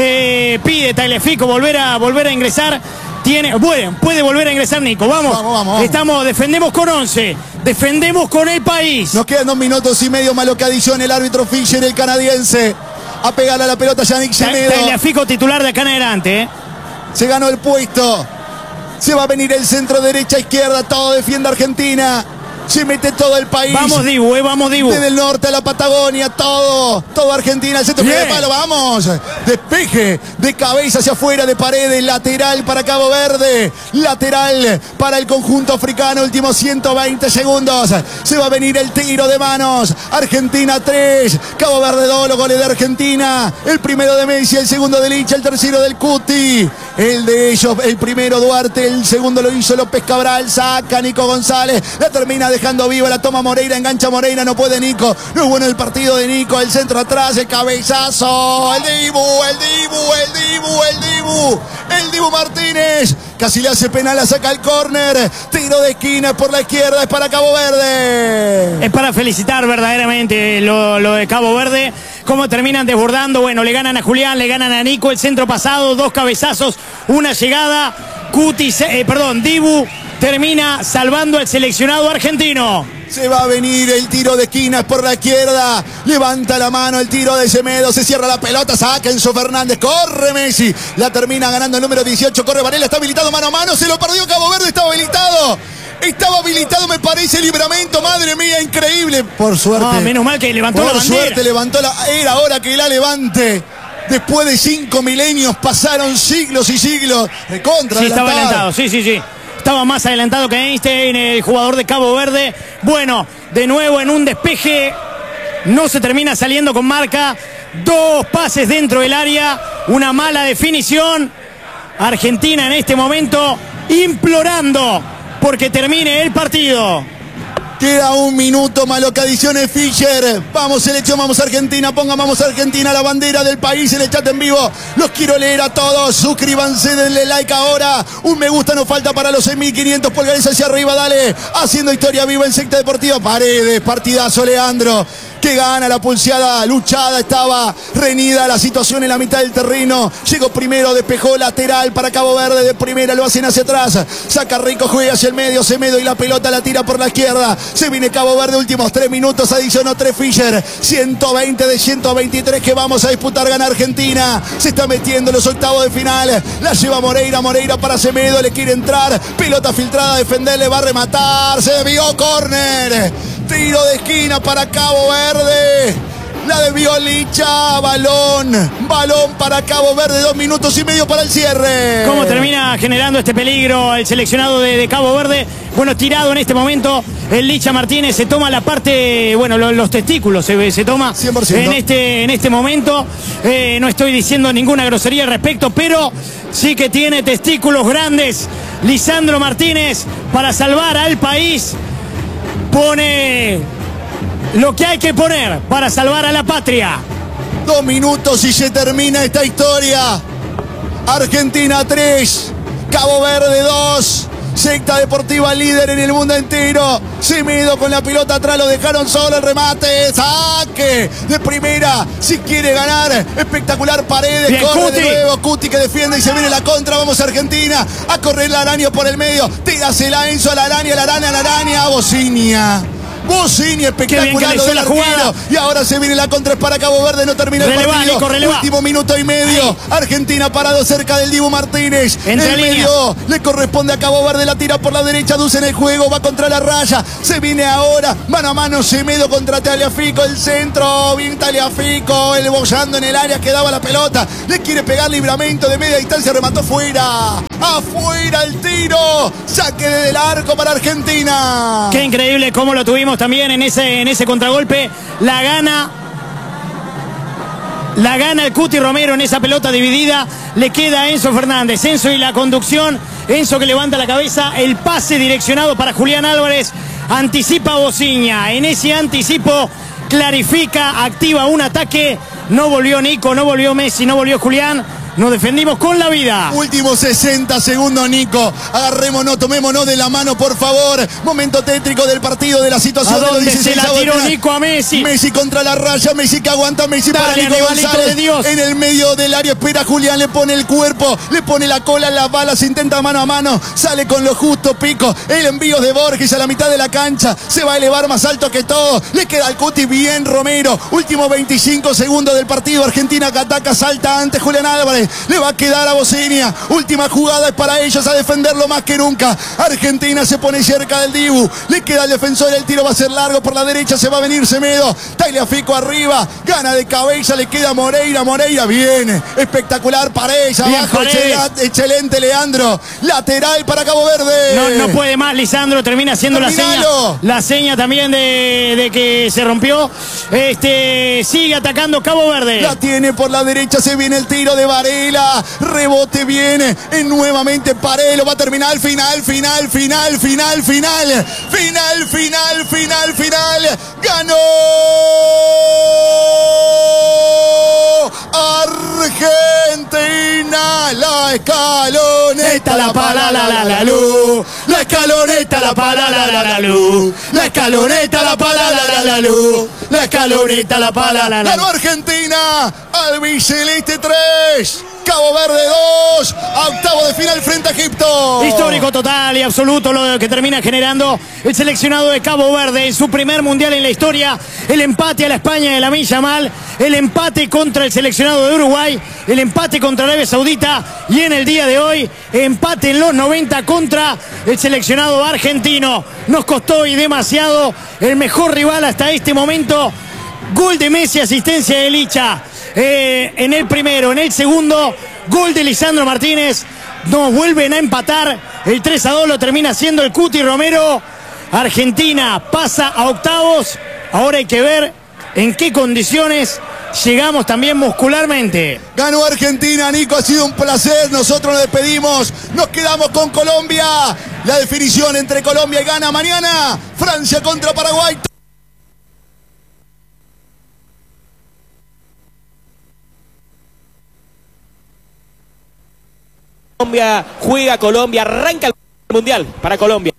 Eh, pide Tagliafico volver a, volver a ingresar. Tiene, bueno, puede volver a ingresar Nico. Vamos,
vamos, vamos, vamos.
Estamos, defendemos con once. Defendemos con el país.
Nos quedan dos minutos y medio, malo que adicione el árbitro Fischer, el canadiense. A pegarle a la pelota Yannick Semedo.
Tagliafico titular de acá en adelante, ¿eh?
Se ganó el puesto. Se va a venir el centro, derecha, izquierda, todo defiende Argentina. Se mete todo el país.
Vamos Dibu, eh, vamos Dibu.
Desde el norte a la Patagonia, todo, todo Argentina. El centro de palo, vamos. Despeje de cabeza hacia afuera, de paredes, lateral para Cabo Verde. Lateral para el conjunto africano, últimos ciento veinte segundos. Se va a venir el tiro de manos. Argentina tres, Cabo Verde dos, los goles de Argentina. El primero de Messi, el segundo de Licha, el tercero del Cuti. El de ellos, el primero Duarte, el segundo lo hizo López Cabral. Saca Nico González, la termina de dejando viva, la toma Moreira, engancha Moreira, no puede Nico, no es bueno el partido de Nico, el centro atrás, el cabezazo, el Dibu, el Dibu, el Dibu, el Dibu, el Dibu Martínez, casi le hace penal, la saca el córner, tiro de esquina por la izquierda, es para Cabo Verde.
Es para felicitar verdaderamente lo, lo de Cabo Verde, cómo terminan desbordando, bueno, le ganan a Julián, le ganan a Nico, el centro pasado, dos cabezazos, una llegada, Cuti, eh, perdón, Dibu termina salvando al seleccionado argentino.
Se va a venir el tiro de esquina, es por la izquierda. Levanta la mano el tiro de Semedo. Se cierra la pelota, saca Enzo Fernández. Corre Messi. La termina ganando el número dieciocho. Corre Varela, está habilitado mano a mano. Se lo perdió Cabo Verde, estaba habilitado. Estaba habilitado, me parece, Libramento. Madre mía, increíble. Por suerte.
Ah, menos mal que levantó
por
la bandera.
Por suerte levantó la... Era hora que la levante. Después de cinco milenios pasaron siglos y siglos. Recontra,
sí, estaba adelantado, sí, sí, sí. Estaba más adelantado que Einstein, el jugador de Cabo Verde. Bueno, de nuevo en un despeje. No se termina saliendo con marca. Dos pases dentro del área. Una mala definición. Argentina en este momento implorando porque termine el partido.
Queda un minuto, malo que adicione Fischer. Vamos selección, vamos Argentina, pongan vamos Argentina, la bandera del país en el chat en vivo. Los quiero leer a todos, suscríbanse, denle like ahora. Un me gusta nos falta para los seis mil quinientos pulgares hacia arriba, dale. Haciendo historia viva en Secta Deportiva. Paredes, partidazo Leandro. Que gana la pulseada, luchada, estaba reñida la situación en la mitad del terreno. Llegó primero, despejó lateral para Cabo Verde, de primera lo hacen hacia atrás. Saca Rico, juega hacia el medio, Semedo y la pelota la tira por la izquierda. Se viene Cabo Verde, últimos tres minutos, adicionó tres Fischer. ciento veinte de ciento veintitrés que vamos a disputar, gana Argentina. Se está metiendo en los octavos de final. La lleva Moreira, Moreira para Semedo, le quiere entrar. Pelota filtrada, defenderle, va a rematar. Se desvió, córner. Tiro de esquina para Cabo Verde. La desvió Licha. Balón. Balón para Cabo Verde. Dos minutos y medio para el cierre.
¿Cómo termina generando este peligro el seleccionado de, de Cabo Verde? Bueno, tirado en este momento el Licha Martínez. Se toma la parte, bueno, los, los testículos se, se toma
cien por ciento.
En este, en este momento. Eh, no estoy diciendo ninguna grosería al respecto, pero sí que tiene testículos grandes Lisandro Martínez para salvar al país. Pone lo que hay que poner para salvar a la patria.
Dos minutos y se termina esta historia. Argentina tres, Cabo Verde dos. Secta Deportiva líder en el mundo entero. Semedo con la pelota atrás, lo dejaron solo, el remate, saque de primera, si quiere ganar, espectacular. Paredes,
bien,
corre
Cuti.
de nuevo, Cuti que defiende y se viene la contra. Vamos Argentina, a correr la araña por el medio, tírasela Enzo a la araña, la araña, la araña, a Bocinia. Bocinia, espectacular lo del arquero. Y ahora se viene la contra para Cabo Verde, no termina el
releva,
partido.
Nico, releva.
Último minuto y medio. Ahí. Argentina parado cerca del Dibu Martínez.
Entre
el
línea.
medio le corresponde a Cabo Verde, la tira por la derecha, Duce en el juego, va contra la raya. Se viene ahora, mano a mano, Semedo contra Tagliafico, el centro, bien Tagliafico, el bollando en el área, quedaba la pelota. Le quiere pegar Libramento de media distancia, remató fuera. Afuera el tiro. Saque desde el arco para Argentina.
Qué increíble cómo lo tuvimos también en ese, en ese contragolpe. La gana. La gana el Cuti Romero en esa pelota dividida. Le queda a Enzo Fernández. Enzo y la conducción. Enzo que levanta la cabeza. El pase direccionado para Julián Álvarez. Anticipa a Bocinia. En ese anticipo clarifica, activa un ataque. No volvió Nico, no volvió Messi, no volvió Julián. Nos defendimos con la vida.
Últimos sesenta segundos, Nico. Agarrémonos, tomémonos de la mano, por favor. Momento tétrico del partido, de la situación.
¿A dónde
de los
se la tiró Nico a Messi?
Messi contra la raya, Messi que aguanta, Messi
Dale,
para Nico
Aníbalito
González.
de Dios.
En el medio del área espera Julián, le pone el cuerpo, le pone la cola, las balas, intenta mano a mano. Sale con lo justo, Pico. El envío de Borges a la mitad de la cancha. Se va a elevar más alto que todo. Le queda al Cuti bien Romero. Último veinticinco segundos del partido. Argentina que ataca, salta antes Julián Álvarez. Le va a quedar a Bocinia. Última jugada es para ellos, a defenderlo más que nunca. Argentina se pone cerca del Dibu. Le queda al defensor, el tiro va a ser largo por la derecha, se va a venir Semedo. Tagliafico arriba, gana de cabeza, le queda Moreira. Moreira viene, espectacular Paredes abajo, excelente, excelente Leandro. Lateral para Cabo Verde.
No, no puede más Lisandro, termina haciendo la seña. La seña también de, de que se rompió. Este sigue atacando Cabo Verde.
La tiene por la derecha, se viene el tiro de Varela. Rebote viene, y nuevamente Paredes, va a terminar, final, final, final, final, final, final, final, final, final, ganó Argentina, la escaloneta, la para la la la luz, la escaloneta, la para la la la luz, la escaloneta, la para la la la luz, la escaloneta, la para la la. Ganó Argentina, albiceleste tres. Cabo Verde dos, a octavo de final frente a Egipto.
Histórico total y absoluto lo que termina generando el seleccionado de Cabo Verde en su primer mundial en la historia. El empate a la España de Lamine Yamal, el empate contra el seleccionado de Uruguay, el empate contra Arabia Saudita y en el día de hoy empate en los noventa contra el seleccionado argentino. Nos costó y demasiado, el mejor rival hasta este momento. Gol de Messi, asistencia de Licha. Eh, en el primero, en el segundo, gol de Lisandro Martínez. Nos vuelven a empatar. El tres a dos lo termina haciendo el Cuti Romero. Argentina pasa a octavos. Ahora hay que ver en qué condiciones llegamos también muscularmente.
Ganó Argentina, Nico, ha sido un placer. Nosotros nos despedimos. Nos quedamos con Colombia. La definición entre Colombia y Ghana mañana. Francia contra Paraguay.
Colombia juega, Colombia arranca el mundial para Colombia.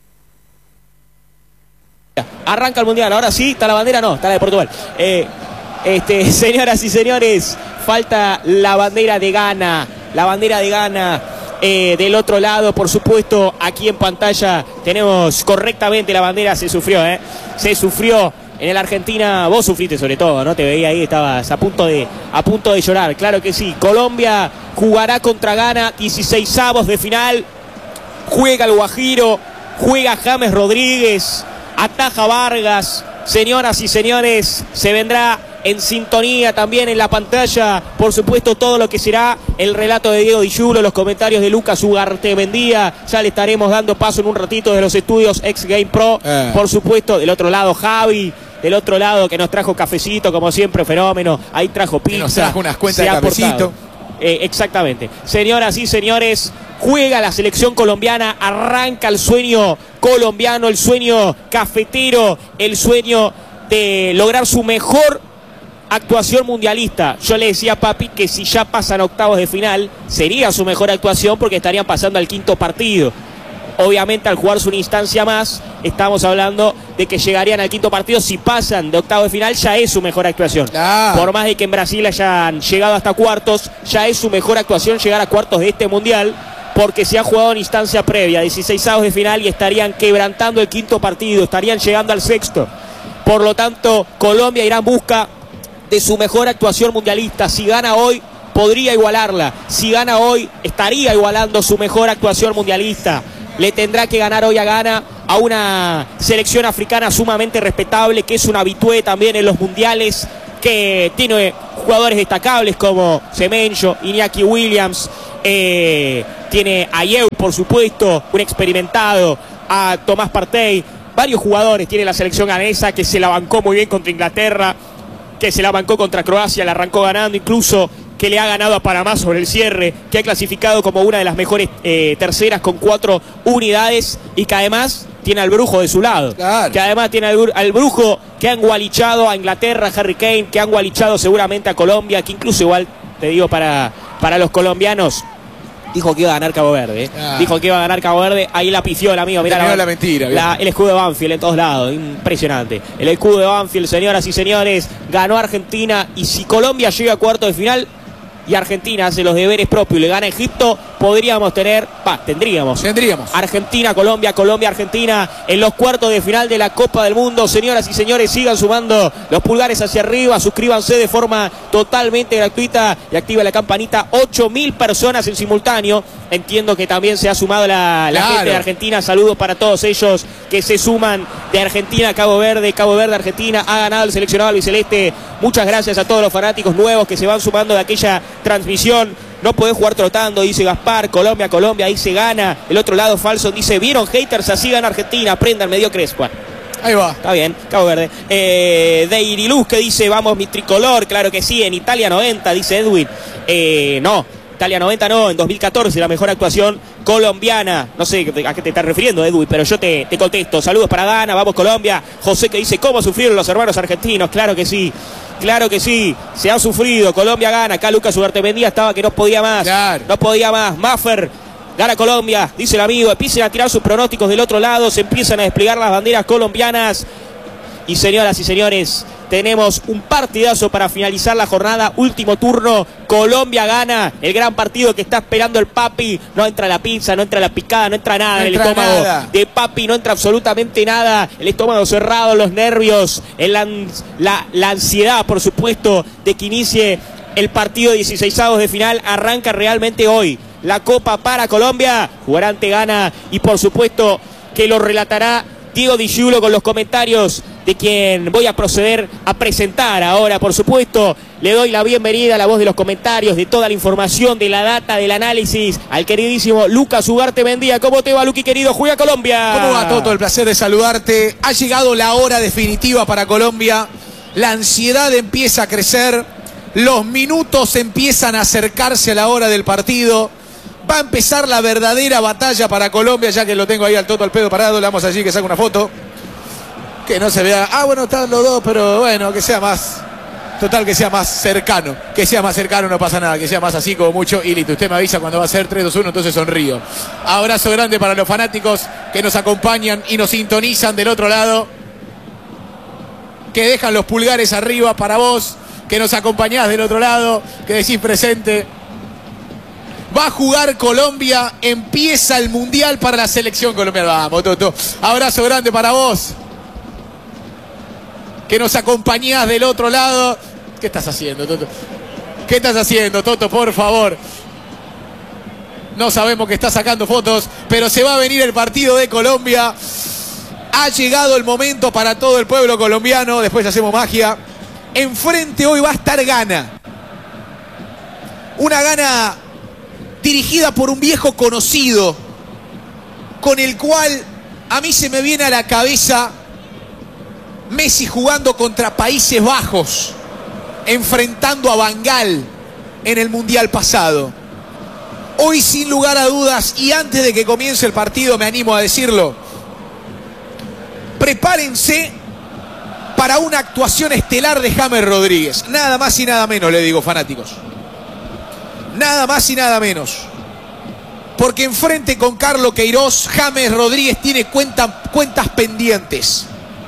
Arranca el mundial, ahora sí, está la bandera, no, está la de Portugal. Eh, este, señoras y señores, falta la bandera de Ghana, la bandera de Ghana. Eh, del otro lado, por supuesto, aquí en pantalla tenemos correctamente la bandera. Se sufrió, ¿eh? Se sufrió en la Argentina. Vos sufriste sobre todo, ¿no? Te veía ahí, estabas a punto de, a punto de llorar. Claro que sí. Colombia jugará contra Ghana, dieciseisavos de final. Juega el Guajiro, juega James Rodríguez, ataja Vargas. Señoras y señores, se vendrá en sintonía también en la pantalla, por supuesto, todo lo que será el relato de Diego Di Giulio, los comentarios de Lucas Ugartebendía. Ya le estaremos dando paso en un ratito de los estudios X Game Pro. Eh. Por supuesto, del otro lado Javi, del otro lado que nos trajo cafecito, como siempre, fenómeno. Ahí trajo pizza.
Nos trajo unas cuentas de cafecito.
Eh, exactamente. Señoras y señores, juega la selección colombiana, arranca el sueño colombiano, el sueño cafetero, el sueño de lograr su mejor actuación mundialista. Yo le decía a Papi que si ya pasan octavos de final, sería su mejor actuación porque estarían pasando al quinto partido. Obviamente al jugarse una instancia más, estamos hablando de que llegarían al quinto partido. Si pasan de octavo de final, ya es su mejor actuación.
Ah.
Por más de que en Brasil hayan llegado hasta cuartos, ya es su mejor actuación llegar a cuartos de este mundial, porque se ha jugado en instancia previa, dieciseisavos de final, y estarían quebrantando el quinto partido, estarían llegando al sexto. Por lo tanto, Colombia irá en busca de su mejor actuación mundialista. Si gana hoy, podría igualarla. Si gana hoy, estaría igualando su mejor actuación mundialista. Le tendrá que ganar hoy a Ghana, a una selección africana sumamente respetable, que es un habitué también en los mundiales, que tiene jugadores destacables como Semenyo, Iñaki Williams, eh, tiene a Yeu, por supuesto, un experimentado, a Tomás Partey, varios jugadores tiene la selección ganesa, que se la bancó muy bien contra Inglaterra, que se la bancó contra Croacia, la arrancó ganando, incluso que le ha ganado a Panamá sobre el cierre, que ha clasificado como una de las mejores eh, terceras con cuatro unidades, y que además tiene al Brujo de su lado. Claro. Que además tiene al, al Brujo que han gualichado a Inglaterra, Harry Kane, que han gualichado seguramente a Colombia, que incluso igual, te digo, para, para los colombianos, dijo que iba a ganar Cabo Verde. ¿eh? Ah. Dijo que iba a ganar Cabo Verde. Ahí la pifió el amigo. Mirá la,
la mentira.
La, el escudo de Banfield en todos lados. Impresionante. El escudo de Banfield, señoras y señores. Ganó Argentina. Y si Colombia llega a cuartos de final y Argentina hace los deberes propios y le gana a Egipto, podríamos tener, pa, tendríamos.
Tendríamos.
Argentina, Colombia, Colombia, Argentina en los cuartos de final de la Copa del Mundo. Señoras y señores, sigan sumando los pulgares hacia arriba, suscríbanse de forma totalmente gratuita y activa la campanita. ocho mil personas en simultáneo. Entiendo que también se ha sumado la, la claro. gente de Argentina. Saludos para todos ellos que se suman de Argentina a Cabo Verde. Cabo Verde, Argentina. Ha ganado el seleccionado albiceleste. Muchas gracias a todos los fanáticos nuevos que se van sumando de aquella transmisión. No podés jugar trotando, dice Gaspar. Colombia, Colombia, ahí se gana. El otro lado, Falso, dice: ¿vieron, haters? Así gana Argentina. Aprendan, medio Crespo.
Ahí va.
Está bien, Cabo Verde. Eh, Deiriluz, que dice: vamos mi tricolor. Claro que sí, en Italia noventa, dice Edwin. Eh, no, Italia noventa no, en dos mil catorce la mejor actuación colombiana. No sé a qué te estás refiriendo, Edwin, pero yo te, te contesto. Saludos para Ghana, vamos Colombia. José, que dice: ¿cómo sufrieron los hermanos argentinos? Claro que sí. Claro que sí, se ha sufrido. Colombia gana. Acá Lucas Ugartemendia estaba que no podía más. Claro. No podía más. Maffer gana Colombia, dice el amigo. Empiecen a tirar sus pronósticos del otro lado. Se empiezan a desplegar las banderas colombianas. Y señoras y señores, tenemos un partidazo para finalizar la jornada. Último turno. Colombia gana. El gran partido que está esperando el Papi. No entra la pizza, no entra la picada, no entra nada no en el estómago nada. de Papi. No entra absolutamente nada. El estómago cerrado, los nervios, el, la, la ansiedad, por supuesto, de que inicie el partido de dieciseisavos de final. Arranca realmente hoy la Copa para Colombia. Jugará ante Ghana y por supuesto que lo relatará Diego Di Giulio con los comentarios de quien voy a proceder a presentar ahora. Por supuesto, le doy la bienvenida a la voz de los comentarios, de toda la información, de la data, del análisis, al queridísimo Lucas Ugartemendia. ¿Cómo te va, Luqui, querido? Juega Colombia.
¿Cómo va, Toto? El placer de saludarte. Ha llegado la hora definitiva para Colombia. La ansiedad empieza a crecer. Los minutos empiezan a acercarse a la hora del partido. Va a empezar la verdadera batalla para Colombia, ya que lo tengo ahí al Toto al pedo parado. Le vamos allí que saque una foto. Que no se vea. Ah, bueno, están los dos, pero bueno, que sea más. Total, que sea más cercano. Que sea más cercano, no pasa nada. Que sea más así como mucho. Y listo. Usted me avisa cuando va a ser tres, dos, uno, entonces sonrío. Abrazo grande para los fanáticos que nos acompañan y nos sintonizan del otro lado. Que dejan los pulgares arriba para vos. Que nos acompañás del otro lado. Que decís presente. Va a jugar Colombia, empieza el Mundial para la selección colombiana. Vamos, Toto. Abrazo grande para vos. Que nos acompañás del otro lado. ¿Qué estás haciendo, Toto? ¿Qué estás haciendo, Toto? Por favor. No sabemos que está sacando fotos, pero se va a venir el partido de Colombia. Ha llegado el momento para todo el pueblo colombiano. Después hacemos magia. Enfrente hoy va a estar Ghana. Una Ghana dirigida por un viejo conocido, con el cual a mí se me viene a la cabeza Messi jugando contra Países Bajos, enfrentando a Van Gaal en el Mundial pasado. Hoy, sin lugar a dudas, y antes de que comience el partido, me animo a decirlo, prepárense para una actuación estelar de James Rodríguez. Nada más y nada menos, le digo, fanáticos. Nada más y nada menos. Porque enfrente con Carlos Queiroz, James Rodríguez tiene cuenta, cuentas pendientes.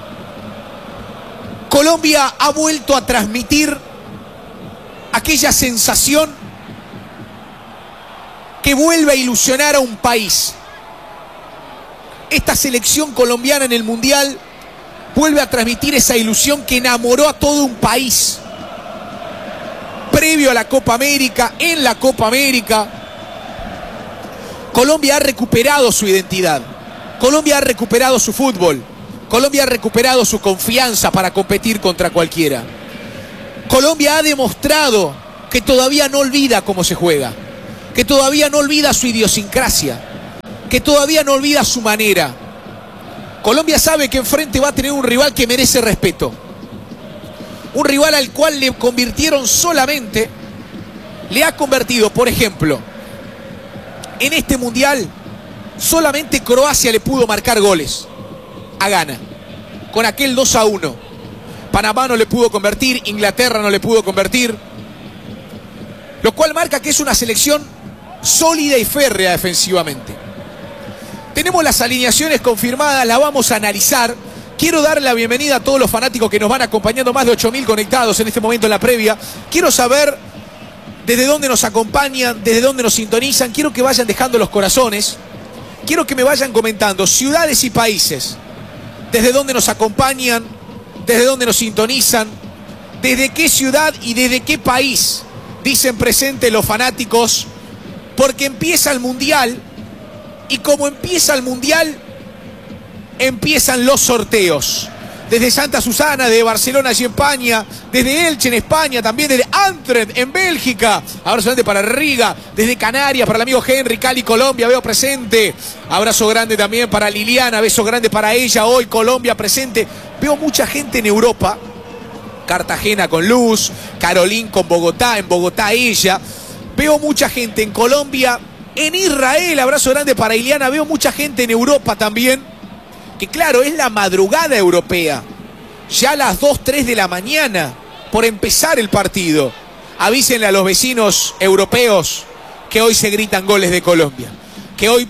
Colombia ha vuelto a transmitir aquella sensación que vuelve a ilusionar a un país. Esta selección colombiana en el Mundial vuelve a transmitir esa ilusión que enamoró a todo un país. Previo a la Copa América, en la Copa América, Colombia ha recuperado su identidad. Colombia ha recuperado su fútbol. Colombia ha recuperado su confianza para competir contra cualquiera. Colombia ha demostrado que todavía no olvida cómo se juega, que todavía no olvida su idiosincrasia, que todavía no olvida su manera. Colombia sabe que enfrente va a tener un rival que merece respeto. Un rival al cual le convirtieron solamente, le ha convertido, por ejemplo, en este Mundial, solamente Croacia le pudo marcar goles a Ghana, con aquel dos a uno. Panamá no le pudo convertir, Inglaterra no le pudo convertir, lo cual marca que es una selección sólida y férrea defensivamente. Tenemos las alineaciones confirmadas, las vamos a analizar. Quiero darle la bienvenida a todos los fanáticos que nos van acompañando, más de ocho mil conectados en este momento en la previa. Quiero saber desde dónde nos acompañan, desde dónde nos sintonizan. Quiero que vayan dejando los corazones. Quiero que me vayan comentando ciudades y países, desde dónde nos acompañan, desde dónde nos sintonizan, desde qué ciudad y desde qué país dicen presente los fanáticos, porque empieza el Mundial y como empieza el Mundial, empiezan los sorteos. Desde Santa Susana, de Barcelona, allí en España, desde Elche en España, también desde Antwerp en Bélgica, abrazo grande para Riga, desde Canarias para el amigo Henry, Cali, Colombia, veo presente, abrazo grande también para Liliana, beso grande para ella, hoy Colombia presente, veo mucha gente en Europa, Cartagena con Luz, Carolín con Bogotá, en Bogotá ella, veo mucha gente en Colombia, en Israel, abrazo grande para Iliana, veo mucha gente en Europa también, que claro, es la madrugada europea, ya a las dos, tres de la mañana, por empezar el partido. Avísenle a los vecinos europeos que hoy se gritan goles de Colombia, que hoy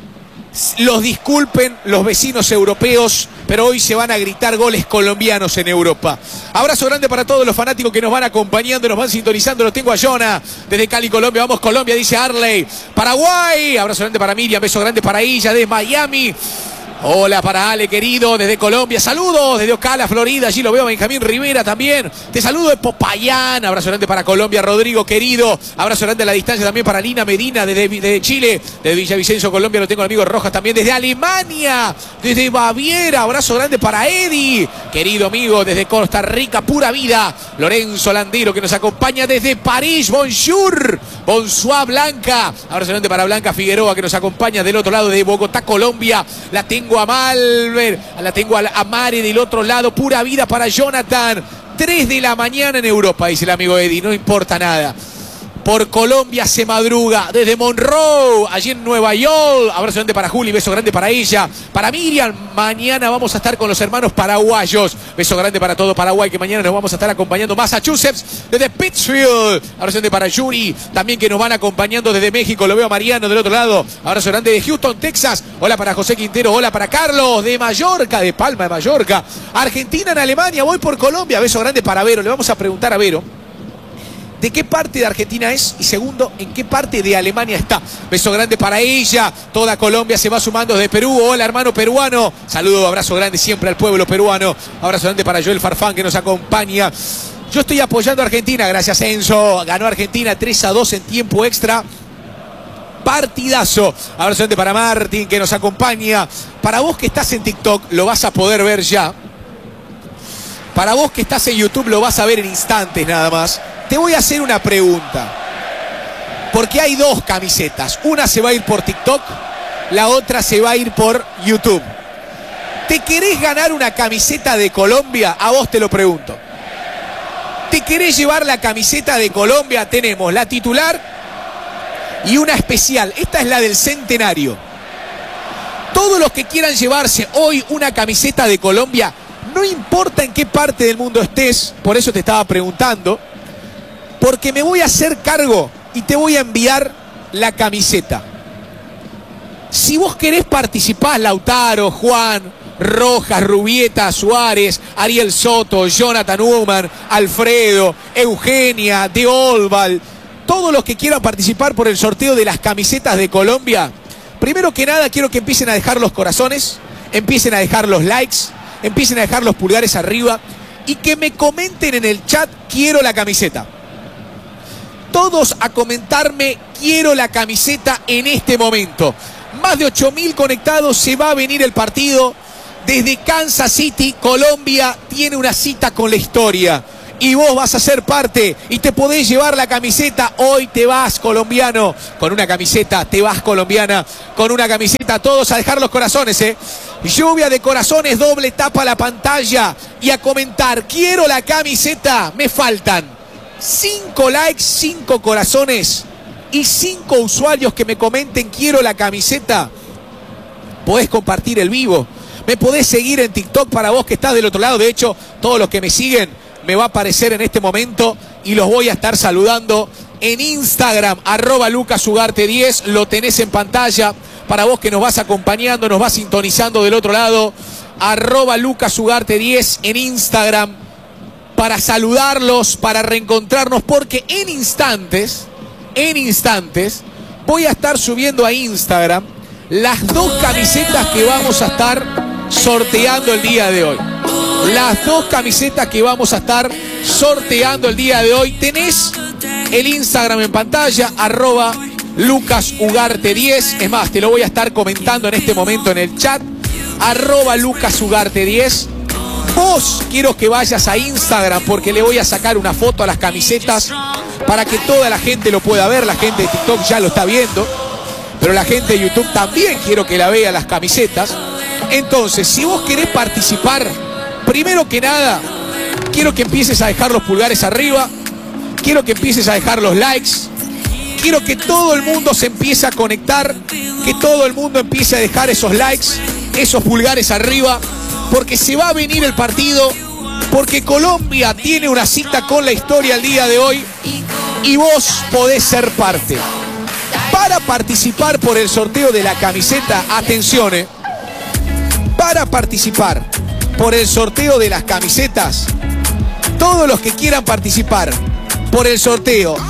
los disculpen los vecinos europeos, pero hoy se van a gritar goles colombianos en Europa. Abrazo grande para todos los fanáticos que nos van acompañando, nos van sintonizando. Los tengo a Jonah desde Cali, Colombia. Vamos Colombia, dice Arley. Paraguay, abrazo grande para Miriam, beso grande para ella desde Miami. Hola para Ale, querido, desde Colombia. Saludos desde Ocala, Florida. Allí lo veo a Benjamín Rivera también. Te saludo de Popayán. Abrazo grande para Colombia, Rodrigo, querido. Abrazo grande a la distancia también para Lina Medina desde, desde Chile. Desde Villavicencio, Colombia. Lo tengo al amigo Rojas también desde Alemania. Desde Baviera. Abrazo grande para Eddie. Querido amigo, desde Costa Rica, pura vida. Lorenzo Landero que nos acompaña desde París. Bonjour. Bonsoir, Blanca. Abrazo grande para Blanca Figueroa que nos acompaña del otro lado de Bogotá, Colombia. La tengo a Malver, la tengo a Mari del otro lado, pura vida para Jonathan. tres de la mañana en Europa, dice el amigo Eddie, no importa nada. Por Colombia se madruga, desde Monroe, allí en Nueva York. Abrazo grande para Juli, beso grande para ella. Para Miriam, mañana vamos a estar con los hermanos paraguayos. Beso grande para todo Paraguay, que mañana nos vamos a estar acompañando. Massachusetts, desde Pittsfield. Abrazo grande para Yuri, también que nos van acompañando desde México. Lo veo a Mariano del otro lado. Abrazo grande de Houston, Texas. Hola para José Quintero, hola para Carlos de Mallorca, de Palma de Mallorca. Argentina en Alemania, voy por Colombia. Beso grande para Vero, le vamos a preguntar a Vero ¿de qué parte de Argentina es? Y segundo, ¿en qué parte de Alemania está? Beso grande para ella. Toda Colombia se va sumando desde Perú. Hola, hermano peruano. Saludo, abrazo grande siempre al pueblo peruano. Abrazo grande para Joel Farfán que nos acompaña. Yo estoy apoyando a Argentina, gracias Enzo. Ganó Argentina tres a dos en tiempo extra. Partidazo. Abrazo grande para Martín que nos acompaña. Para vos que estás en TikTok, lo vas a poder ver ya. Para vos que estás en YouTube, lo vas a ver en instantes nada más. Te voy a hacer una pregunta, porque hay dos camisetas. Una se va a ir por TikTok, la otra se va a ir por YouTube. ¿Te querés ganar una camiseta de Colombia? A vos te lo pregunto. ¿Te querés llevar la camiseta de Colombia? Tenemos la titular y una especial. Esta es la del centenario. Todos los que quieran llevarse hoy una camiseta de Colombia, no importa en qué parte del mundo estés, por eso te estaba preguntando, porque me voy a hacer cargo y te voy a enviar la camiseta. Si vos querés participar, Lautaro, Juan, Rojas, Rubieta, Suárez, Ariel Soto, Jonathan Uman, Alfredo, Eugenia, De Olval, todos los que quieran participar por el sorteo de las camisetas de Colombia, primero que nada quiero que empiecen a dejar los corazones, empiecen a dejar los likes, empiecen a dejar los pulgares arriba y que me comenten en el chat, quiero la camiseta. Todos a comentarme, quiero la camiseta en este momento. Más de ocho mil conectados, se va a venir el partido. Desde Kansas City, Colombia tiene una cita con la historia. Y vos vas a ser parte y te podés llevar la camiseta. Hoy te vas, colombiano, con una camiseta. Te vas, colombiana, con una camiseta. Todos a dejar los corazones, ¿eh? Lluvia de corazones, doble tapa la pantalla. Y a comentar, quiero la camiseta. Me faltan cinco likes, cinco corazones y cinco usuarios que me comenten, quiero la camiseta. Podés compartir el vivo. Me podés seguir en TikTok para vos que estás del otro lado. De hecho, todos los que me siguen me va a aparecer en este momento y los voy a estar saludando en Instagram, arroba lucasugarte diez, lo tenés en pantalla para vos que nos vas acompañando, nos vas sintonizando del otro lado, arroba lucasugarte diez en Instagram, para saludarlos, para reencontrarnos, porque en instantes, en instantes, voy a estar subiendo a Instagram las dos camisetas que vamos a estar sorteando el día de hoy. Las dos camisetas que vamos a estar sorteando el día de hoy. Tenés el Instagram en pantalla, arroba lucasugarte diez. Es más, te lo voy a estar comentando en este momento en el chat, arroba lucasugarte diez. Vos quiero que vayas a Instagram porque le voy a sacar una foto a las camisetas para que toda la gente lo pueda ver. La gente de TikTok ya lo está viendo, pero la gente de YouTube también quiero que la vea las camisetas. Entonces, si vos querés participar, primero que nada, quiero que empieces a dejar los pulgares arriba, quiero que empieces a dejar los likes, quiero que todo el mundo se empiece a conectar, que todo el mundo empiece a dejar esos likes, esos pulgares arriba, porque se va a venir el partido, porque Colombia tiene una cita con la historia el día de hoy y vos podés ser parte. Para participar por el sorteo de la camiseta, atención, eh, para participar por el sorteo de las camisetas, todos los que quieran participar por el sorteo